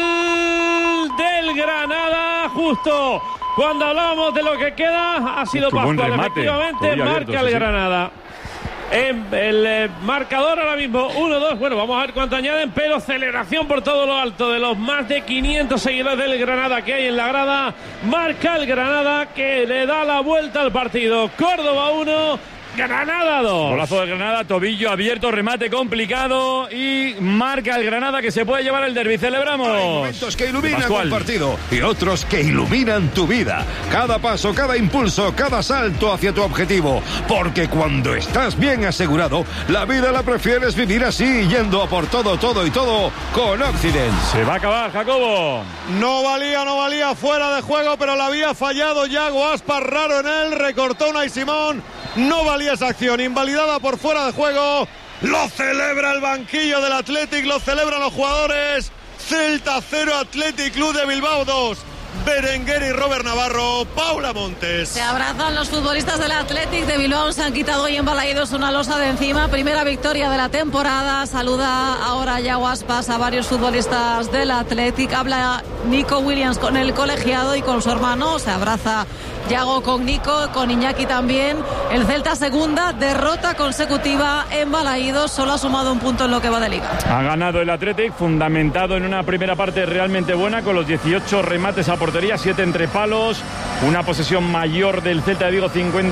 Gol del Granada, justo cuando hablábamos de lo que queda, ha sido Pascual. Efectivamente, marca el Granada. El marcador ahora mismo 1-2. Bueno, vamos a ver cuánto añaden, pero celebración por todo lo alto de los más de 500 seguidores del Granada que hay en la grada. Marca el Granada, que le da la vuelta al partido. Córdoba 1, Granada 2. Golazo de Granada, tobillo abierto, remate complicado y marca el Granada, que se puede llevar el derbi. Celebramos. Hay momentos que iluminan un partido y otros que iluminan tu vida. Cada paso, cada impulso, cada salto hacia tu objetivo. Porque cuando estás bien asegurado, la vida la prefieres vivir así, yendo a por todo y todo con Occident. Se va a acabar, Jacobo. No valía, fuera de juego, pero la había fallado Yago Aspas, raro en él, recortó Unai Simón. No valía esa acción, invalidada por fuera de juego. Lo celebra el banquillo del Athletic, lo celebran los jugadores. Celta 0, Athletic Club de Bilbao 2. Berenguer y Robert Navarro, Paula Montes. Se abrazan los futbolistas del Athletic de Bilbao, se han quitado hoy en Balaídos una losa de encima. Primera victoria de la temporada. Saluda ahora Yago Aspas a varios futbolistas del Athletic. Habla Nico Williams con el colegiado y con su hermano. Se abraza Yago con Nico, con Iñaki también. El Celta, segunda derrota consecutiva en Balaídos, solo ha sumado un punto en lo que va de liga. Ha ganado el Athletic, fundamentado en una primera parte realmente buena, con los 18 remates a portería, 7 entre palos, una posesión mayor del Celta de Vigo,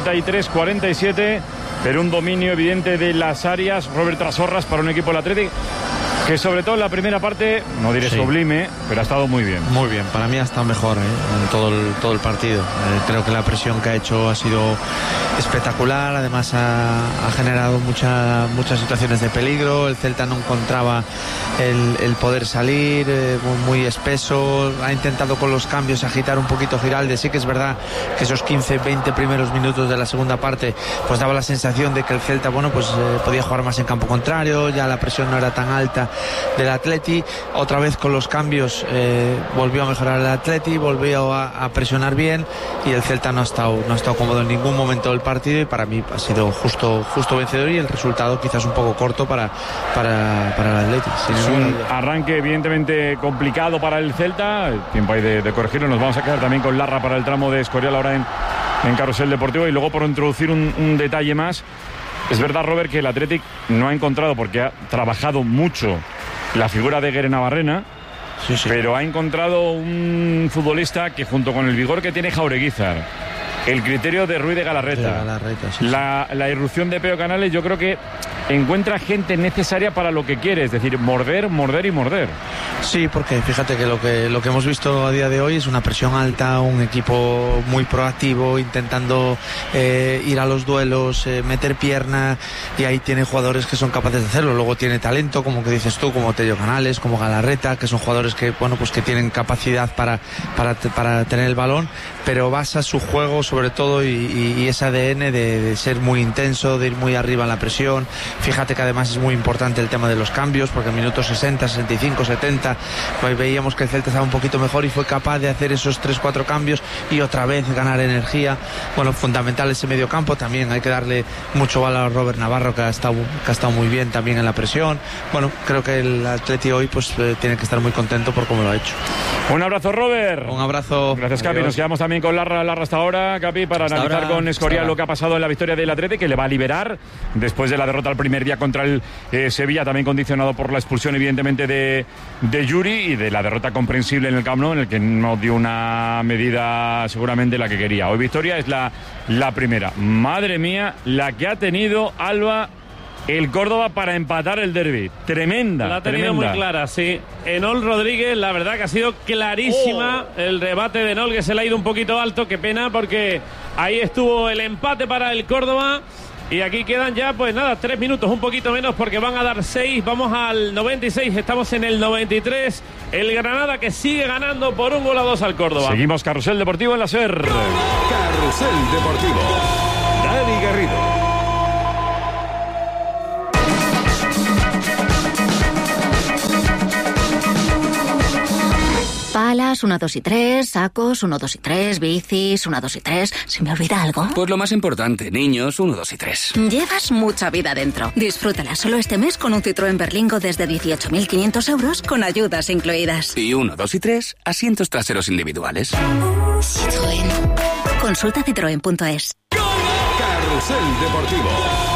53-47, pero un dominio evidente de las áreas. Robert Trasorras para un equipo del Athletic que sobre todo en la primera parte, no diré sublime, pero ha estado muy bien. Muy bien, para mí ha estado mejor en todo el partido. Creo que la presión que ha hecho ha sido espectacular, además ha generado muchas situaciones de peligro. El Celta no encontraba el poder salir, muy espeso. Ha intentado con los cambios agitar un poquito Giralde. Sí que es verdad que esos 15-20 primeros minutos de la segunda parte pues daba la sensación de que el Celta podía jugar más en campo contrario, ya la presión no era tan alta del Atleti. Otra vez con los cambios volvió a mejorar el Atleti, volvió a presionar bien, y el Celta no ha estado cómodo en ningún momento del partido, y para mí ha sido justo vencedor, y el resultado quizás un poco corto para el Atleti. Es un arranque evidentemente complicado para el Celta. Tiempo ahí de corregirlo. Nos vamos a quedar también con Larra para el tramo de Escorial ahora en Carrusel Deportivo. Y luego, por introducir un detalle más, es verdad, Robert, que el Athletic no ha encontrado, porque ha trabajado mucho la figura de Guerena-Barrena, pero ha encontrado un futbolista que, junto con el vigor que tiene Jaureguizar, el criterio de Ruiz de Galarreta, la irrupción de Peo Canales, yo creo que encuentra gente necesaria para lo que quiere, es decir, morder y morder. Sí, porque fíjate que lo que hemos visto a día de hoy es una presión alta, un equipo muy proactivo, intentando ir a los duelos, meter pierna, y ahí tiene jugadores que son capaces de hacerlo. Luego tiene talento, como que dices tú, como Tello Canales, como Galarreta, que son jugadores que, bueno, pues que tienen capacidad para tener el balón, pero basa su juego sobre todo y ese ADN de ser muy intenso, de ir muy arriba en la presión. Fíjate que además es muy importante el tema de los cambios, porque en minutos 60, 65, 70 pues veíamos que el Celta estaba un poquito mejor y fue capaz de hacer esos 3-4 cambios y otra vez ganar energía. Bueno, fundamental ese medio campo, también hay que darle mucho valor a Robert Navarro, que ha estado muy bien también en la presión. Bueno, creo que el Atleti hoy pues tiene que estar muy contento por cómo lo ha hecho. Un abrazo, Robert. Un abrazo. Gracias, Capi. Nos quedamos también con Larra hasta ahora, Capi, para analizar con Escorial lo que ha pasado en la victoria del Atleti, que le va a liberar después de la derrota el primer día contra el Sevilla, también condicionado por la expulsión evidentemente de Yuri, y de la derrota comprensible en el Camp Nou, en el que no dio una medida seguramente la que quería. Hoy victoria es la primera. Madre mía, la que ha tenido Alba el Córdoba para empatar el derbi. Tremenda. La ha tenido muy clara, sí. Enol Rodríguez, la verdad que ha sido clarísima. El rebate de Enol, que se le ha ido un poquito alto. Qué pena, porque ahí estuvo el empate para el Córdoba. Y aquí quedan ya, pues nada, 3 minutos, un poquito menos, porque van a dar 6. Vamos al 96, estamos en el 93. El Granada, que sigue ganando por 1-2 al Córdoba. Seguimos Carrusel Deportivo en la SER. Carrusel Deportivo. Dani Garrido. Palas, 1, 2 y 3, sacos, 1, 2 y 3, bicis, 1, 2 y 3. ¿Se me olvida algo? Pues lo más importante, niños, 1, 2 y 3. Llevas mucha vida dentro. Disfrútala solo este mes con un Citroën Berlingo desde 18.500 euros con ayudas incluidas. Y 1, 2 y 3, asientos traseros individuales. Citroën. Consulta citroen.es. Carrusel Deportivo.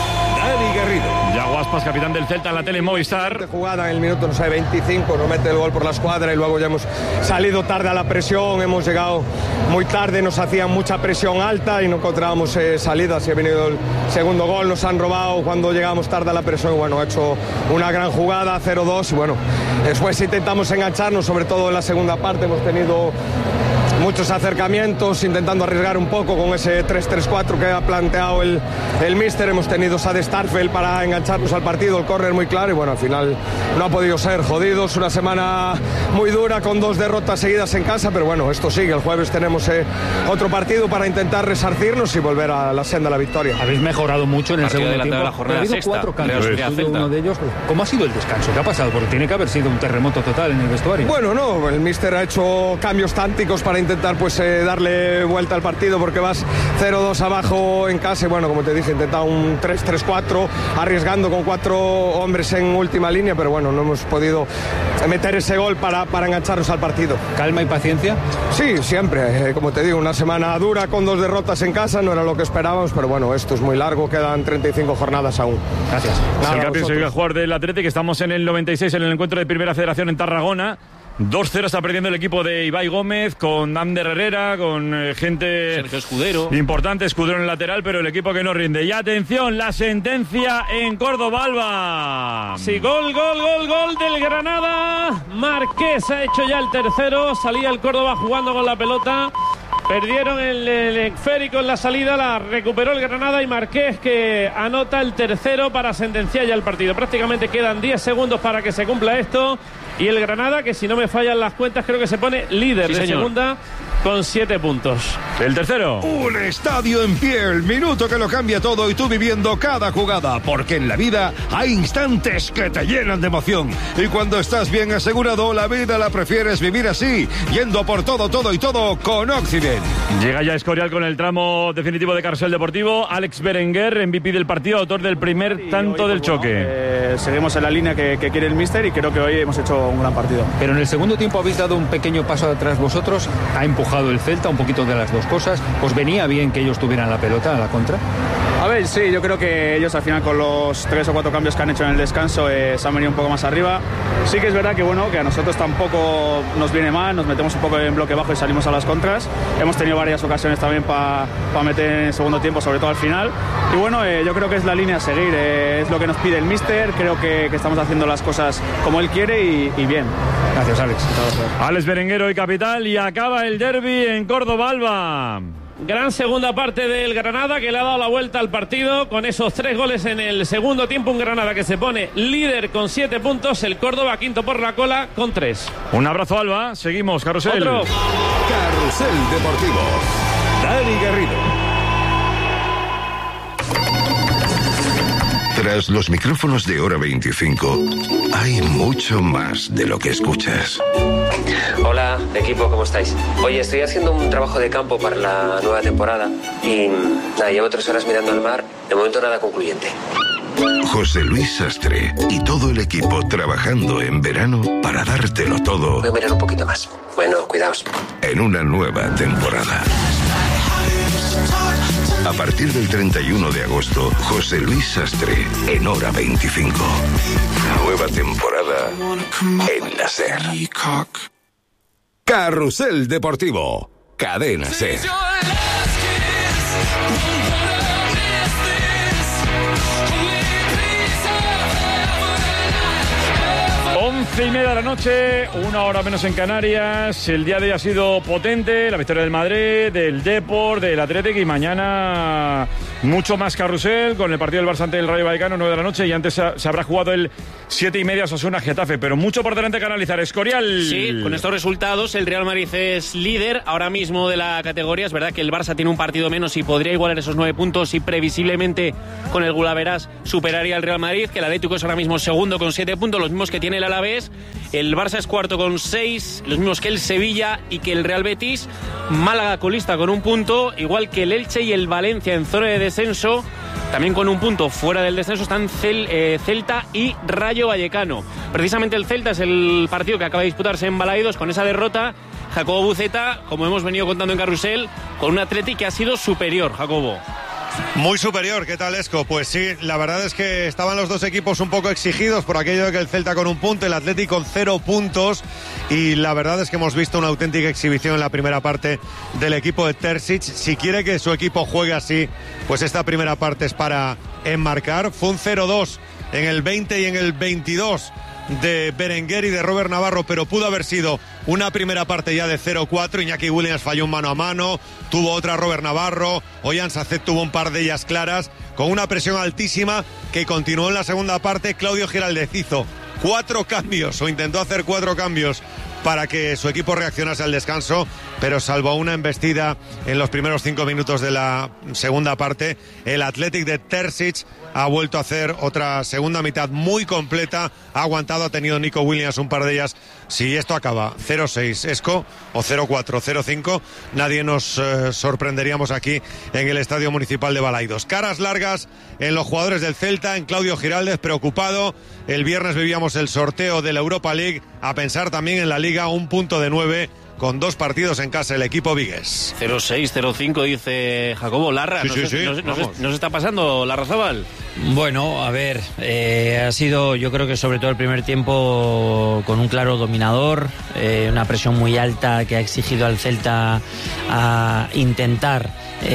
Dani Garrido. Yago Aspas, capitán del Celta en la tele Movistar. Jugada en el minuto, 25, nos mete el gol por la escuadra y luego ya hemos salido tarde a la presión, hemos llegado muy tarde, nos hacían mucha presión alta y no encontrábamos salidas. Y ha venido el segundo gol, nos han robado cuando llegamos tarde a la presión. Bueno, ha hecho una gran jugada, 0-2. Y bueno, después intentamos engancharnos, sobre todo en la segunda parte. Hemos tenido muchos acercamientos, intentando arriesgar un poco con ese 3-3-4 que ha planteado el míster. Hemos tenido a de Starfel para engancharnos al partido, el córner muy claro, y bueno, al final no ha podido ser. Jodidos, una semana muy dura con 2 derrotas seguidas en casa, pero bueno, esto sigue. El jueves tenemos otro partido para intentar resarcirnos y volver a la senda de la victoria. Habéis mejorado mucho en el segundo tiempo. La jornada ha habido sexta, 4 cambios, uno de ellos. ¿Cómo ha sido el descanso? ¿Qué ha pasado? Porque tiene que haber sido un terremoto total en el vestuario. Bueno, no, el míster ha hecho cambios tácticos para intentar pues darle vuelta al partido, porque vas 0-2 abajo en casa y bueno, como te dije, intentado un 3-3-4 arriesgando con 4 hombres en última línea, pero bueno, no hemos podido meter ese gol para engancharnos al partido. ¿Calma y paciencia? Sí, siempre, como te digo, una semana dura con 2 derrotas en casa, no era lo que esperábamos, pero bueno, esto es muy largo, quedan 35 jornadas aún. Gracias. El Capi, soy el jugador del Atlético, estamos en el 96 en el encuentro de Primera Federación en Tarragona. 2-0 está perdiendo el equipo de Ibai Gómez, con Ander Herrera, con gente Sergio Escudero importante, Escudero en el lateral, pero el equipo que no rinde. Y atención, la sentencia en Córdoba, Alba. Sí, gol del Granada. Marqués ha hecho ya el tercero. Salía el Córdoba jugando con la pelota. Perdieron el esférico en la salida, la recuperó el Granada y Marqués, que anota el tercero para sentenciar ya el partido. Prácticamente quedan 10 segundos para que se cumpla esto. Y el Granada, que si no me fallan las cuentas, creo que se pone líder de segunda con 7 puntos. El tercero. Un estadio en pie, el minuto que lo cambia todo y tú viviendo cada jugada, porque en la vida hay instantes que te llenan de emoción. Y cuando estás bien asegurado, la vida la prefieres vivir así, yendo por todo y todo con Occident. Llega ya Escorial con el tramo definitivo de Carrusel Deportivo. Alex Berenguer, MVP del partido, autor del primer tanto del choque. Seguimos en la línea que quiere el míster y creo que hoy hemos hecho un gran partido. Pero en el segundo tiempo habéis dado un pequeño paso atrás vosotros, ha empujado el Celta, un poquito de las dos cosas. ¿Os venía bien que ellos tuvieran la pelota a la contra? A ver, sí, yo creo que ellos al final con los 3 o 4 cambios que han hecho en el descanso se han venido un poco más arriba. Sí que es verdad que bueno, que a nosotros tampoco nos viene mal, nos metemos un poco en bloque bajo y salimos a las contras. Hemos tenido varias ocasiones también para meter en el segundo tiempo, sobre todo al final. Y bueno, yo creo que es la línea a seguir, es lo que nos pide el míster, creo que estamos haciendo las cosas como él quiere y bien. Gracias, Alex. Alex Berenguer, hoy capital, y acaba el derbi en Córdoba, Alba. Gran segunda parte del Granada, que le ha dado la vuelta al partido con esos 3 goles en el segundo tiempo. Un Granada que se pone líder con 7 puntos, el Córdoba quinto por la cola con 3. Un abrazo, Alba. Seguimos, Carrusel. Otro. Carrusel Deportivo. Dani Garrido. Tras los micrófonos de Hora 25, hay mucho más de lo que escuchas. Hola, equipo, ¿cómo estáis? Oye, estoy haciendo un trabajo de campo para la nueva temporada y nada, llevo 3 horas mirando al mar, de momento nada concluyente. José Luis Sastre y todo el equipo trabajando en verano para dártelo todo. Voy a mirar un poquito más. Bueno, cuidaos. En una nueva temporada. A partir del 31 de agosto, José Luis Sastre en Hora 25. Nueva temporada en la SER. Carrusel Deportivo. Cadena SER. 11:30 de la noche, 1 hora menos en Canarias. El día de hoy ha sido potente, la victoria del Madrid, del Depor, del Athletic, y mañana mucho más carrusel con el partido del Barça ante el Rayo Vallecano, 9 de la noche, y antes se habrá jugado el 7:30 Osasuna-Getafe, pero mucho por delante que analizar. Escorial. Sí, con estos resultados el Real Madrid es líder ahora mismo de la categoría. Es verdad que el Barça tiene un partido menos y podría igualar esos 9 puntos y previsiblemente con el Gulaveras superaría al Real Madrid, que el Atlético es ahora mismo segundo con 7 puntos, los mismos que tiene el Alavés. El Barça es cuarto con 6, los mismos que el Sevilla y que el Real Betis. Málaga colista con 1 punto, igual que el Elche y el Valencia en zona de descenso. También con 1 punto fuera del descenso están Celta y Rayo Vallecano. Precisamente el Celta es el partido que acaba de disputarse en Balaidos. Con esa derrota, Jacobo Buceta, como hemos venido contando en Carrusel, con un Athletic que ha sido superior, Jacobo. Muy superior, ¿qué tal, Esco? Pues sí, la verdad es que estaban los dos equipos un poco exigidos por aquello de que el Celta con 1 punto, el Atlético con 0 puntos, y la verdad es que hemos visto una auténtica exhibición en la primera parte del equipo de Terzic. Si quiere que su equipo juegue así, pues esta primera parte es para enmarcar. Fue un 0-2 en el 20 y en el 22 de Berenguer y de Robert Navarro, pero pudo haber sido una primera parte ya de 0-4. Iñaki Williams falló un mano a mano, tuvo otra Robert Navarro, Ollán Sacet tuvo un par de ellas claras, con una presión altísima que continuó en la segunda parte. Claudio Giraldez hizo 4 cambios, o intentó hacer 4 cambios para que su equipo reaccionase al descanso, pero salvo una embestida en los primeros 5 minutos de la segunda parte, el Athletic de Terzic ha vuelto a hacer otra segunda mitad muy completa, ha aguantado, ha tenido Nico Williams un par de ellas. Si esto acaba 0-6, Esco, o 0-4, 0-5, nadie nos sorprenderíamos aquí en el Estadio Municipal de Balaidos. Caras largas en los jugadores del Celta, en Claudio Giraldez preocupado. El viernes vivíamos el sorteo de la Europa League, a pensar también en la Liga, 1 punto de 9, con 2 partidos en casa el equipo vigués. 0-6, 0-5 dice Jacobo. Larra, sí, ¿nos está pasando Larrazábal? Bueno, a ver, ha sido, yo creo que sobre todo el primer tiempo con un claro dominador, una presión muy alta que ha exigido al Celta a intentar,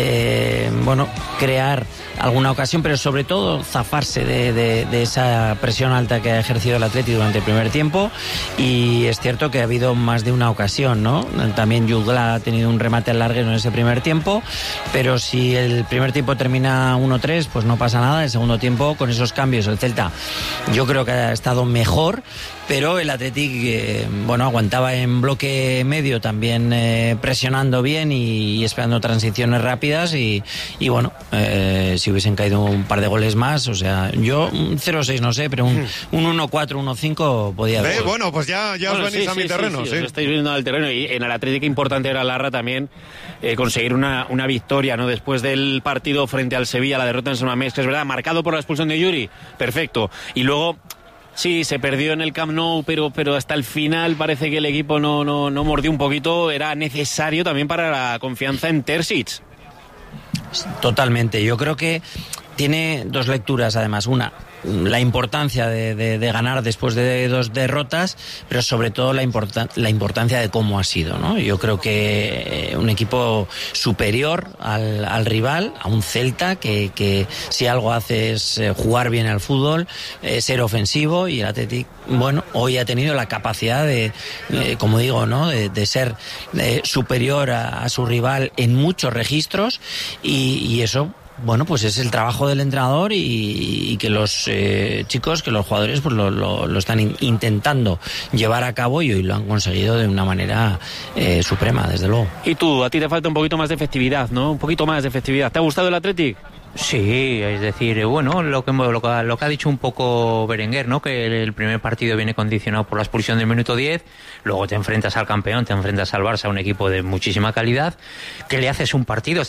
crear alguna ocasión, pero sobre todo zafarse de esa presión alta que ha ejercido el Atlético durante el primer tiempo. Y es cierto que ha habido más de una ocasión, ¿no? También Jutgla ha tenido un remate al larguero en ese primer tiempo, pero si el primer tiempo termina 1-3, pues no pasa nada. El segundo tiempo, con esos cambios, el Celta yo creo que ha estado mejor, pero el Athletic aguantaba en bloque medio también, presionando bien y esperando transiciones rápidas y si hubiesen caído un par de goles más, o sea, yo un 0-6 no sé, pero un 1-4, 1-5 podía haber. Bueno, pues ya os venís a mi terreno. Sí, os estáis viendo al terreno, y en el Atlético importante era Larra también conseguir una victoria, ¿no? Después del partido frente al Sevilla, la derrota en San Mamés, que es verdad, marcado por la expulsión de Yuri, perfecto, y luego sí, se perdió en el Camp Nou, pero hasta el final parece que el equipo no mordió un poquito. Era necesario también para la confianza en Terzic. Totalmente, yo creo que tiene dos lecturas además. Una, la importancia de ganar después de 2 derrotas, pero sobre todo la importancia de cómo ha sido, ¿no? Yo creo que un equipo superior al rival, a un Celta que si algo hace es jugar bien al fútbol, ser ofensivo, y el Athletic, bueno, hoy ha tenido la capacidad de, como digo, ¿no?, de ser superior a su rival en muchos registros, y eso, bueno, pues es el trabajo del entrenador y que los chicos, que los jugadores pues lo están intentando llevar a cabo, y hoy lo han conseguido de una manera suprema, desde luego. Y tú, a ti te falta un poquito más de efectividad, ¿no? Un poquito más de efectividad. ¿Te ha gustado el Athletic? Sí, es decir, bueno, lo que ha dicho un poco Berenguer, ¿no? Que el primer partido viene condicionado por la expulsión del minuto 10, luego te enfrentas al campeón, te enfrentas al Barça, un equipo de muchísima calidad, que le haces un partido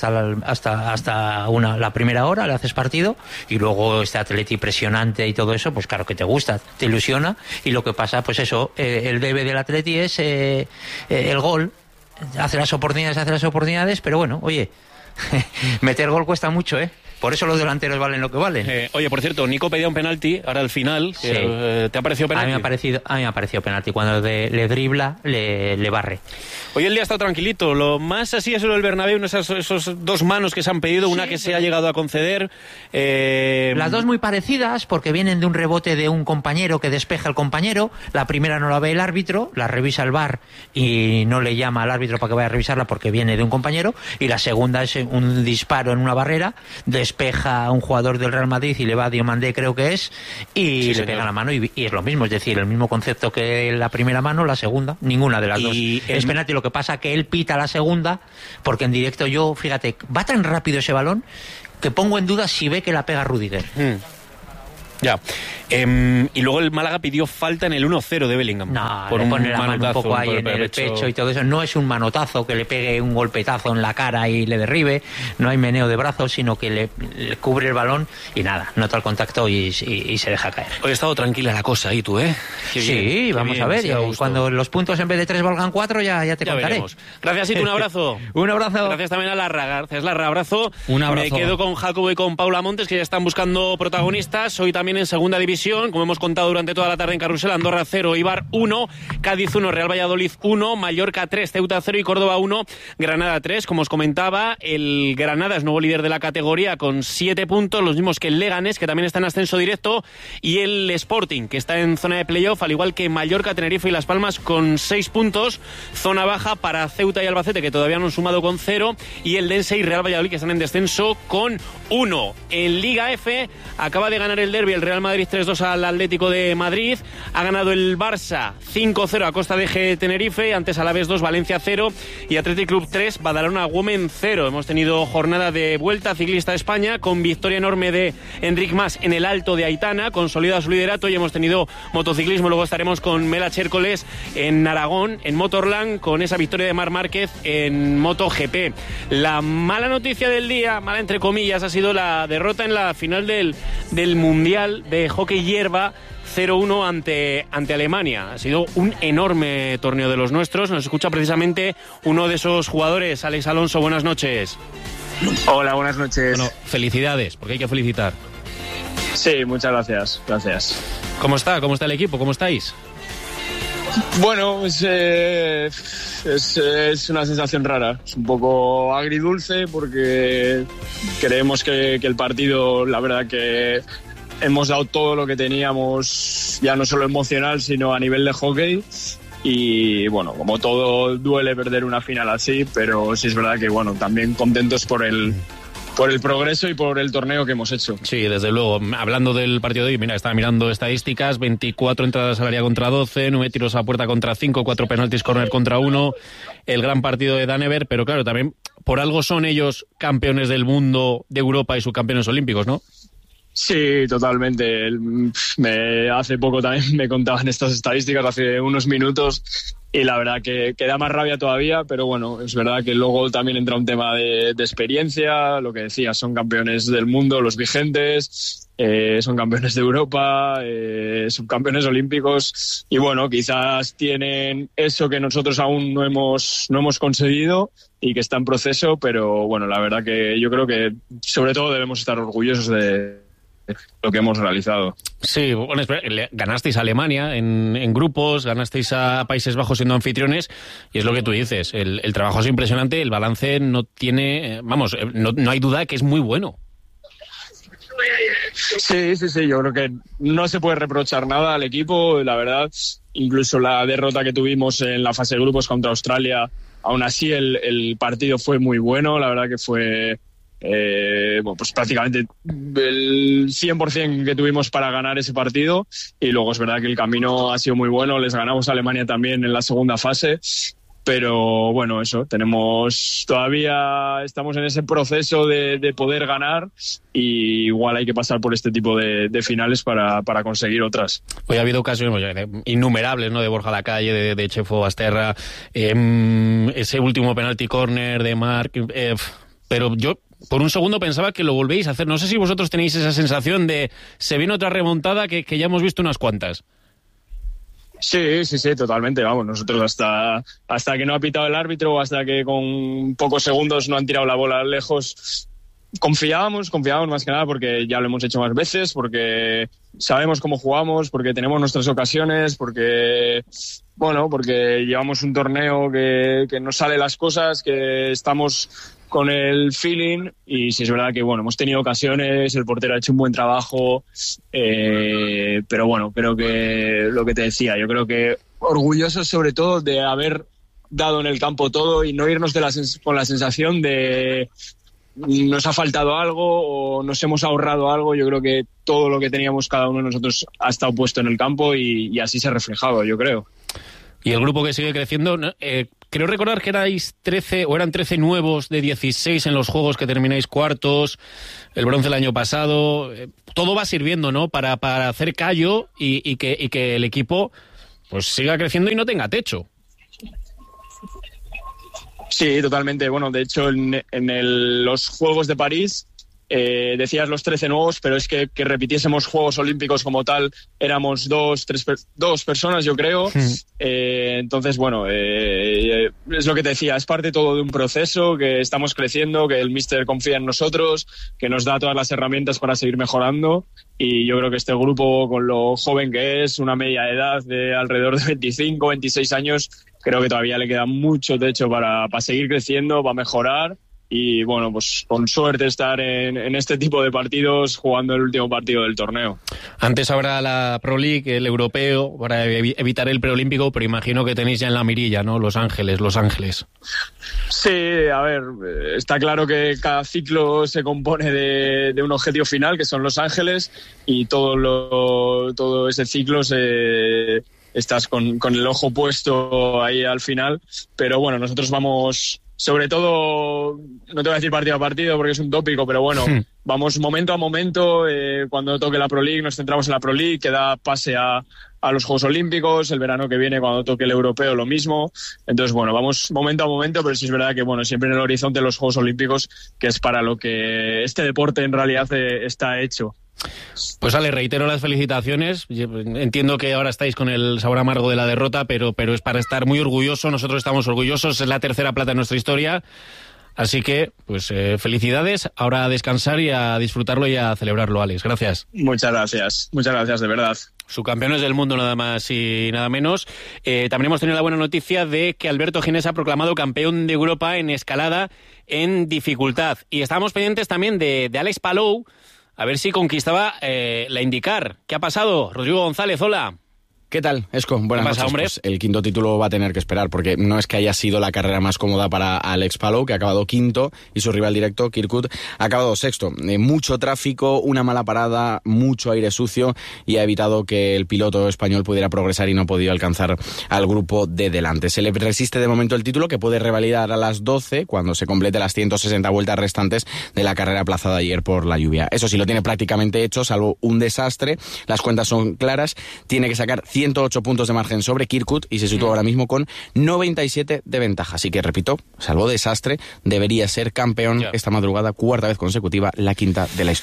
hasta la primera hora, le haces partido, y luego este Atleti presionante y todo eso, pues claro que te gusta, te ilusiona, y lo que pasa, pues eso, el debe del Atleti es el gol, hace las oportunidades, pero bueno, oye, meter gol cuesta mucho, Por eso los delanteros valen lo que valen. Oye, por cierto, Nico pedía un penalti ahora al final. Sí. ¿Te ha parecido penalti? A mí me ha parecido penalti. Cuando le dribla, le barre. Hoy el día ha estado tranquilito. Lo más así es lo del Bernabéu, esos 2 manos que se han pedido, una que se ha llegado a conceder. Las dos muy parecidas, porque vienen de un rebote de un compañero que despeja al compañero. La primera no la ve el árbitro, la revisa el VAR y no le llama al árbitro para que vaya a revisarla porque viene de un compañero. Y la segunda es un disparo en una barrera, despeja a un jugador del Real Madrid y le va a Diomandé, creo que es, y le pega la mano, y es lo mismo, es decir, el mismo concepto que la primera mano, la segunda, ninguna de las dos. Es penalti, lo que pasa que él pita la segunda, porque en directo yo, fíjate, va tan rápido ese balón que pongo en duda si ve que la pega Rüdiger. Ya. Y luego el Málaga pidió falta en el 1-0 de Bellingham. No, por le pone la mano un poco ahí en el pecho y todo eso. No es un manotazo que le pegue un golpetazo en la cara y le derribe. No hay meneo de brazos, sino que le cubre el balón y nada, nota el contacto y se deja caer. Hoy ha estado tranquila la cosa ahí, tú, Qué sí, bien, vamos a ver. Y cuando los puntos en vez de 3 valgan 4, ya te contaré. Veremos. Gracias, y un abrazo. Un abrazo. Gracias también a Larra. Gracias, Larra. Abrazo. Un abrazo. Me quedo con Jacobo y con Paula Montes, que ya están buscando protagonistas. Hoy también en segunda división, como hemos contado durante toda la tarde en Carrusel: Andorra 0, Eibar 1, Cádiz 1, Real Valladolid 1, Mallorca 3, Ceuta 0 y Córdoba 1, Granada 3. Como os comentaba, el Granada es nuevo líder de la categoría con 7 puntos, los mismos que el Leganés, que también está en ascenso directo, y el Sporting, que está en zona de playoff, al igual que Mallorca, Tenerife y Las Palmas con 6 puntos. Zona baja para Ceuta y Albacete, que todavía no han sumado con 0, y el Dense y Real Valladolid, que están en descenso con 1. En Liga F acaba de ganar el derbi el Real Madrid 3-2 al Atlético de Madrid. Ha ganado el Barça 5-0 a Costa de G Tenerife, antes Alavés 2, Valencia 0 y Athletic Club 3, Badalona Women 0. Hemos tenido jornada de Vuelta Ciclista a España con victoria enorme de Enric Mas en el Alto de Aitana, consolida su liderato, y hemos tenido motociclismo. Luego estaremos con Mela Chércoles en Aragón, en Motorland, con esa victoria de Marc Márquez en MotoGP. La mala noticia del día, mala entre comillas, ha sido la derrota en la final del Mundial de Hockey Hierba 0-1 ante Alemania. Ha sido un enorme torneo de los nuestros. Nos escucha precisamente uno de esos jugadores. Alex Alonso, buenas noches. Hola, buenas noches. Bueno, felicidades, porque hay que felicitar. Sí, muchas gracias. Gracias. ¿Cómo está el equipo? ¿Cómo estáis? Bueno, es una sensación rara. Es un poco agridulce porque creemos que el partido, la verdad que hemos dado todo lo que teníamos, ya no solo emocional, sino a nivel de hockey. Y bueno, como todo, duele perder una final así, pero sí es verdad que bueno, también contentos por el progreso y por el torneo que hemos hecho. Sí, desde luego. Hablando del partido de hoy, mira, estaba mirando estadísticas: 24 entradas al área contra 12, 9 tiros a puerta contra 5, 4 penaltis córner contra 1, el gran partido de Danever, pero claro, también por algo son ellos campeones del mundo, de Europa y subcampeones olímpicos, ¿no? Sí, totalmente. Hace poco también me contaban estas estadísticas, hace unos minutos, y la verdad que da más rabia todavía, pero bueno, es verdad que luego también entra un tema de experiencia, lo que decía, son campeones del mundo, los vigentes, son campeones de Europa, subcampeones olímpicos, y bueno, quizás tienen eso que nosotros aún no hemos conseguido y que está en proceso, pero bueno, la verdad que yo creo que sobre todo debemos estar orgullosos de lo que hemos realizado. Sí, bueno, ganasteis a Alemania en grupos, ganasteis a Países Bajos siendo anfitriones, y es lo que tú dices, el trabajo es impresionante, el balance no tiene, no hay duda que es muy bueno. Sí, yo creo que no se puede reprochar nada al equipo, la verdad. Incluso la derrota que tuvimos en la fase de grupos contra Australia, aún así el partido fue muy bueno, la verdad que fue pues prácticamente el 100% que tuvimos para ganar ese partido, y luego es verdad que el camino ha sido muy bueno, les ganamos a Alemania también en la segunda fase. Pero bueno, eso, todavía estamos en ese proceso de poder ganar, y igual hay que pasar por este tipo de finales para conseguir otras. Hoy ha habido ocasiones innumerables, ¿no? De Borja Lacalle, de Chefo Basterra, ese último penalti córner de Marc, pero yo por un segundo pensaba que lo volvéis a hacer. No sé si vosotros tenéis esa sensación de se viene otra remontada que ya hemos visto unas cuantas. Sí, totalmente. Vamos, nosotros hasta que no ha pitado el árbitro, o hasta que con pocos segundos no han tirado la bola lejos, confiábamos más que nada porque ya lo hemos hecho más veces, porque sabemos cómo jugamos, porque tenemos nuestras ocasiones, porque llevamos un torneo que nos sale las cosas, que estamos con el feeling, y sí es verdad que hemos tenido ocasiones, el portero ha hecho un buen trabajo, pero bueno, creo que lo que te decía, yo creo que orgullosos sobre todo de haber dado en el campo todo y no irnos con la sensación de nos ha faltado algo o nos hemos ahorrado algo. Yo creo que todo lo que teníamos cada uno de nosotros ha estado puesto en el campo, y así se ha reflejado, yo creo. Y el grupo que sigue creciendo, creo recordar que erais 13 o eran 13 nuevos de 16 en los juegos que termináis cuartos, el bronce el año pasado. Todo va sirviendo, ¿no? Para hacer callo y que el equipo pues siga creciendo y no tenga techo. Sí, totalmente. Bueno, de hecho, en los Juegos de París decías los 13 nuevos, pero es que repitiésemos Juegos Olímpicos como tal, éramos dos personas, yo creo. Entonces, bueno, es lo que te decía, es parte todo de un proceso, que estamos creciendo, que el míster confía en nosotros, que nos da todas las herramientas para seguir mejorando, y yo creo que este grupo, con lo joven que es, una media de edad de alrededor de 25, 26 años, creo que todavía le queda mucho techo para seguir creciendo, para mejorar. Y bueno, pues con suerte estar en este tipo de partidos jugando el último partido del torneo. Antes habrá la Pro League, el europeo, para evitar el preolímpico, pero imagino que tenéis ya en la mirilla, ¿no? Los Ángeles. Sí, a ver, está claro que cada ciclo se compone de un objetivo final, que son Los Ángeles, y todo ese ciclo estás con el ojo puesto ahí al final. Pero bueno, nosotros vamos... Sobre todo, no te voy a decir partido a partido porque es un tópico, pero bueno, vamos momento a momento. Cuando toque la Pro League nos centramos en la Pro League, que da pase a los Juegos Olímpicos. El verano que viene, cuando toque el europeo, lo mismo. Entonces, bueno, vamos momento a momento, pero sí es verdad que, bueno, siempre en el horizonte los Juegos Olímpicos, que es para lo que este deporte en realidad está hecho. Pues Ale, reitero las felicitaciones. Entiendo que ahora estáis con el sabor amargo de la derrota, pero es para estar muy orgulloso. Nosotros estamos orgullosos, es la tercera plata en nuestra historia. Así que, pues felicidades. Ahora a descansar y a disfrutarlo y a celebrarlo, Alex. Gracias. Muchas gracias, de verdad. Subcampeones del mundo, nada más y nada menos. También hemos tenido la buena noticia de que Alberto Ginés ha proclamado campeón de Europa en escalada en dificultad. Y estábamos pendientes también de Alex Palou, a ver si conquistaba la IndyCar. ¿Qué ha pasado? Rodrigo González, hola. ¿Qué tal, Esco? Buenas noches. Hombre? Pues el quinto título va a tener que esperar, porque no es que haya sido la carrera más cómoda para Alex Palou, que ha acabado quinto, y su rival directo, Kirkwood, ha acabado sexto. Mucho tráfico, una mala parada, mucho aire sucio, y ha evitado que el piloto español pudiera progresar y no ha podido alcanzar al grupo de delante. Se le resiste de momento el título, que puede revalidar a las 12, cuando se complete las 160 vueltas restantes de la carrera aplazada ayer por la lluvia. Eso sí, lo tiene prácticamente hecho, salvo un desastre. Las cuentas son claras. Tiene que sacar 108 puntos de margen sobre Kirkwood y se sitúa ahora mismo con 97 de ventaja. Así que, repito, salvo desastre, debería ser campeón esta madrugada, cuarta vez consecutiva, la quinta de la historia.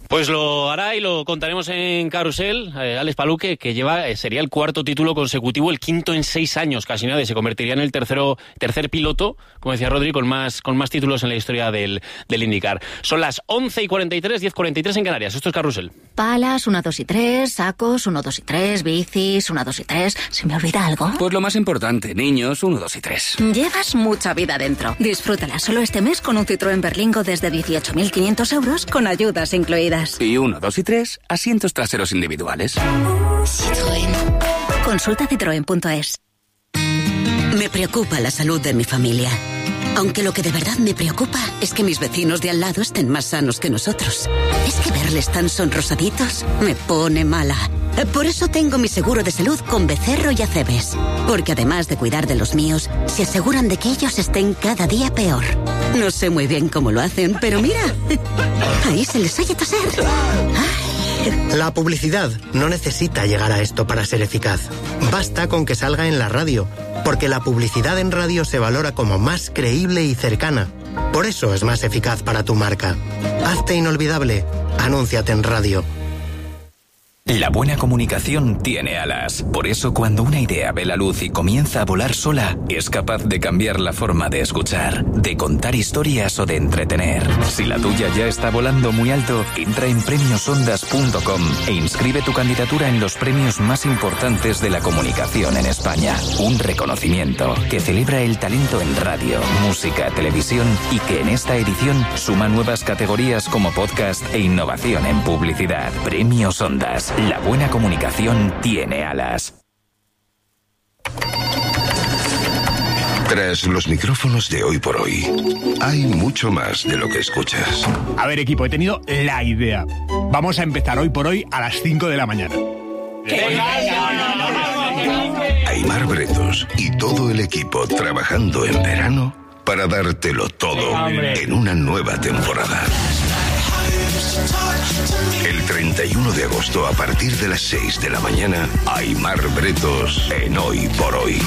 Pues lo hará y lo contaremos en Carrusel. Alex Paluque, que sería el 4º título consecutivo, el 5º en 6 años, casi nada, y se convertiría en el tercer piloto, como decía Rodri, con más títulos en la historia del IndyCar. Son las 11:43, 10:43 en Canarias. Esto es Carrusel. Palas, 1, 2 y 3, sacos, 1, 2 y 3, bicis, 1, 2 y 3. ¿Se me olvida algo? Pues lo más importante, niños, 1, 2 y 3. Llevas mucha vida dentro. Disfrútala solo este mes con un Citroën Berlingo desde 18.500 euros con ayudas incluidas. Y 1, 2 y 3, asientos traseros individuales. Citroën. Consulta citroen.es. Me preocupa la salud de mi familia. Aunque lo que de verdad me preocupa es que mis vecinos de al lado estén más sanos que nosotros. Es que verles tan sonrosaditos me pone mala. Por eso tengo mi seguro de salud con Becerro y Acebes. Porque además de cuidar de los míos, se aseguran de que ellos estén cada día peor. No sé muy bien cómo lo hacen, pero mira, ahí se les oye toser. La publicidad no necesita llegar a esto para ser eficaz. Basta con que salga en la radio, porque la publicidad en radio se valora como más creíble y cercana. Por eso es más eficaz para tu marca. Hazte inolvidable. Anúnciate en radio. La buena comunicación tiene alas. Por eso, cuando una idea ve la luz y comienza a volar sola, es capaz de cambiar la forma de escuchar, de contar historias o de entretener. Si la tuya ya está volando muy alto, entra en premiosondas.com e inscribe tu candidatura en los premios más importantes de la comunicación en España. Un reconocimiento que celebra el talento en radio, música, televisión y que en esta edición suma nuevas categorías como podcast e innovación en publicidad. Premios Ondas. La buena comunicación tiene alas. Tras los micrófonos de Hoy por Hoy, hay mucho más de lo que escuchas. A ver, equipo, he tenido la idea. Vamos a empezar Hoy por Hoy a las 5 de la mañana. Aimar Bretos y todo el equipo trabajando en verano para dártelo todo en una nueva temporada. El 31 de agosto, a partir de las 6 de la mañana, Aimar Bretos en Hoy por Hoy.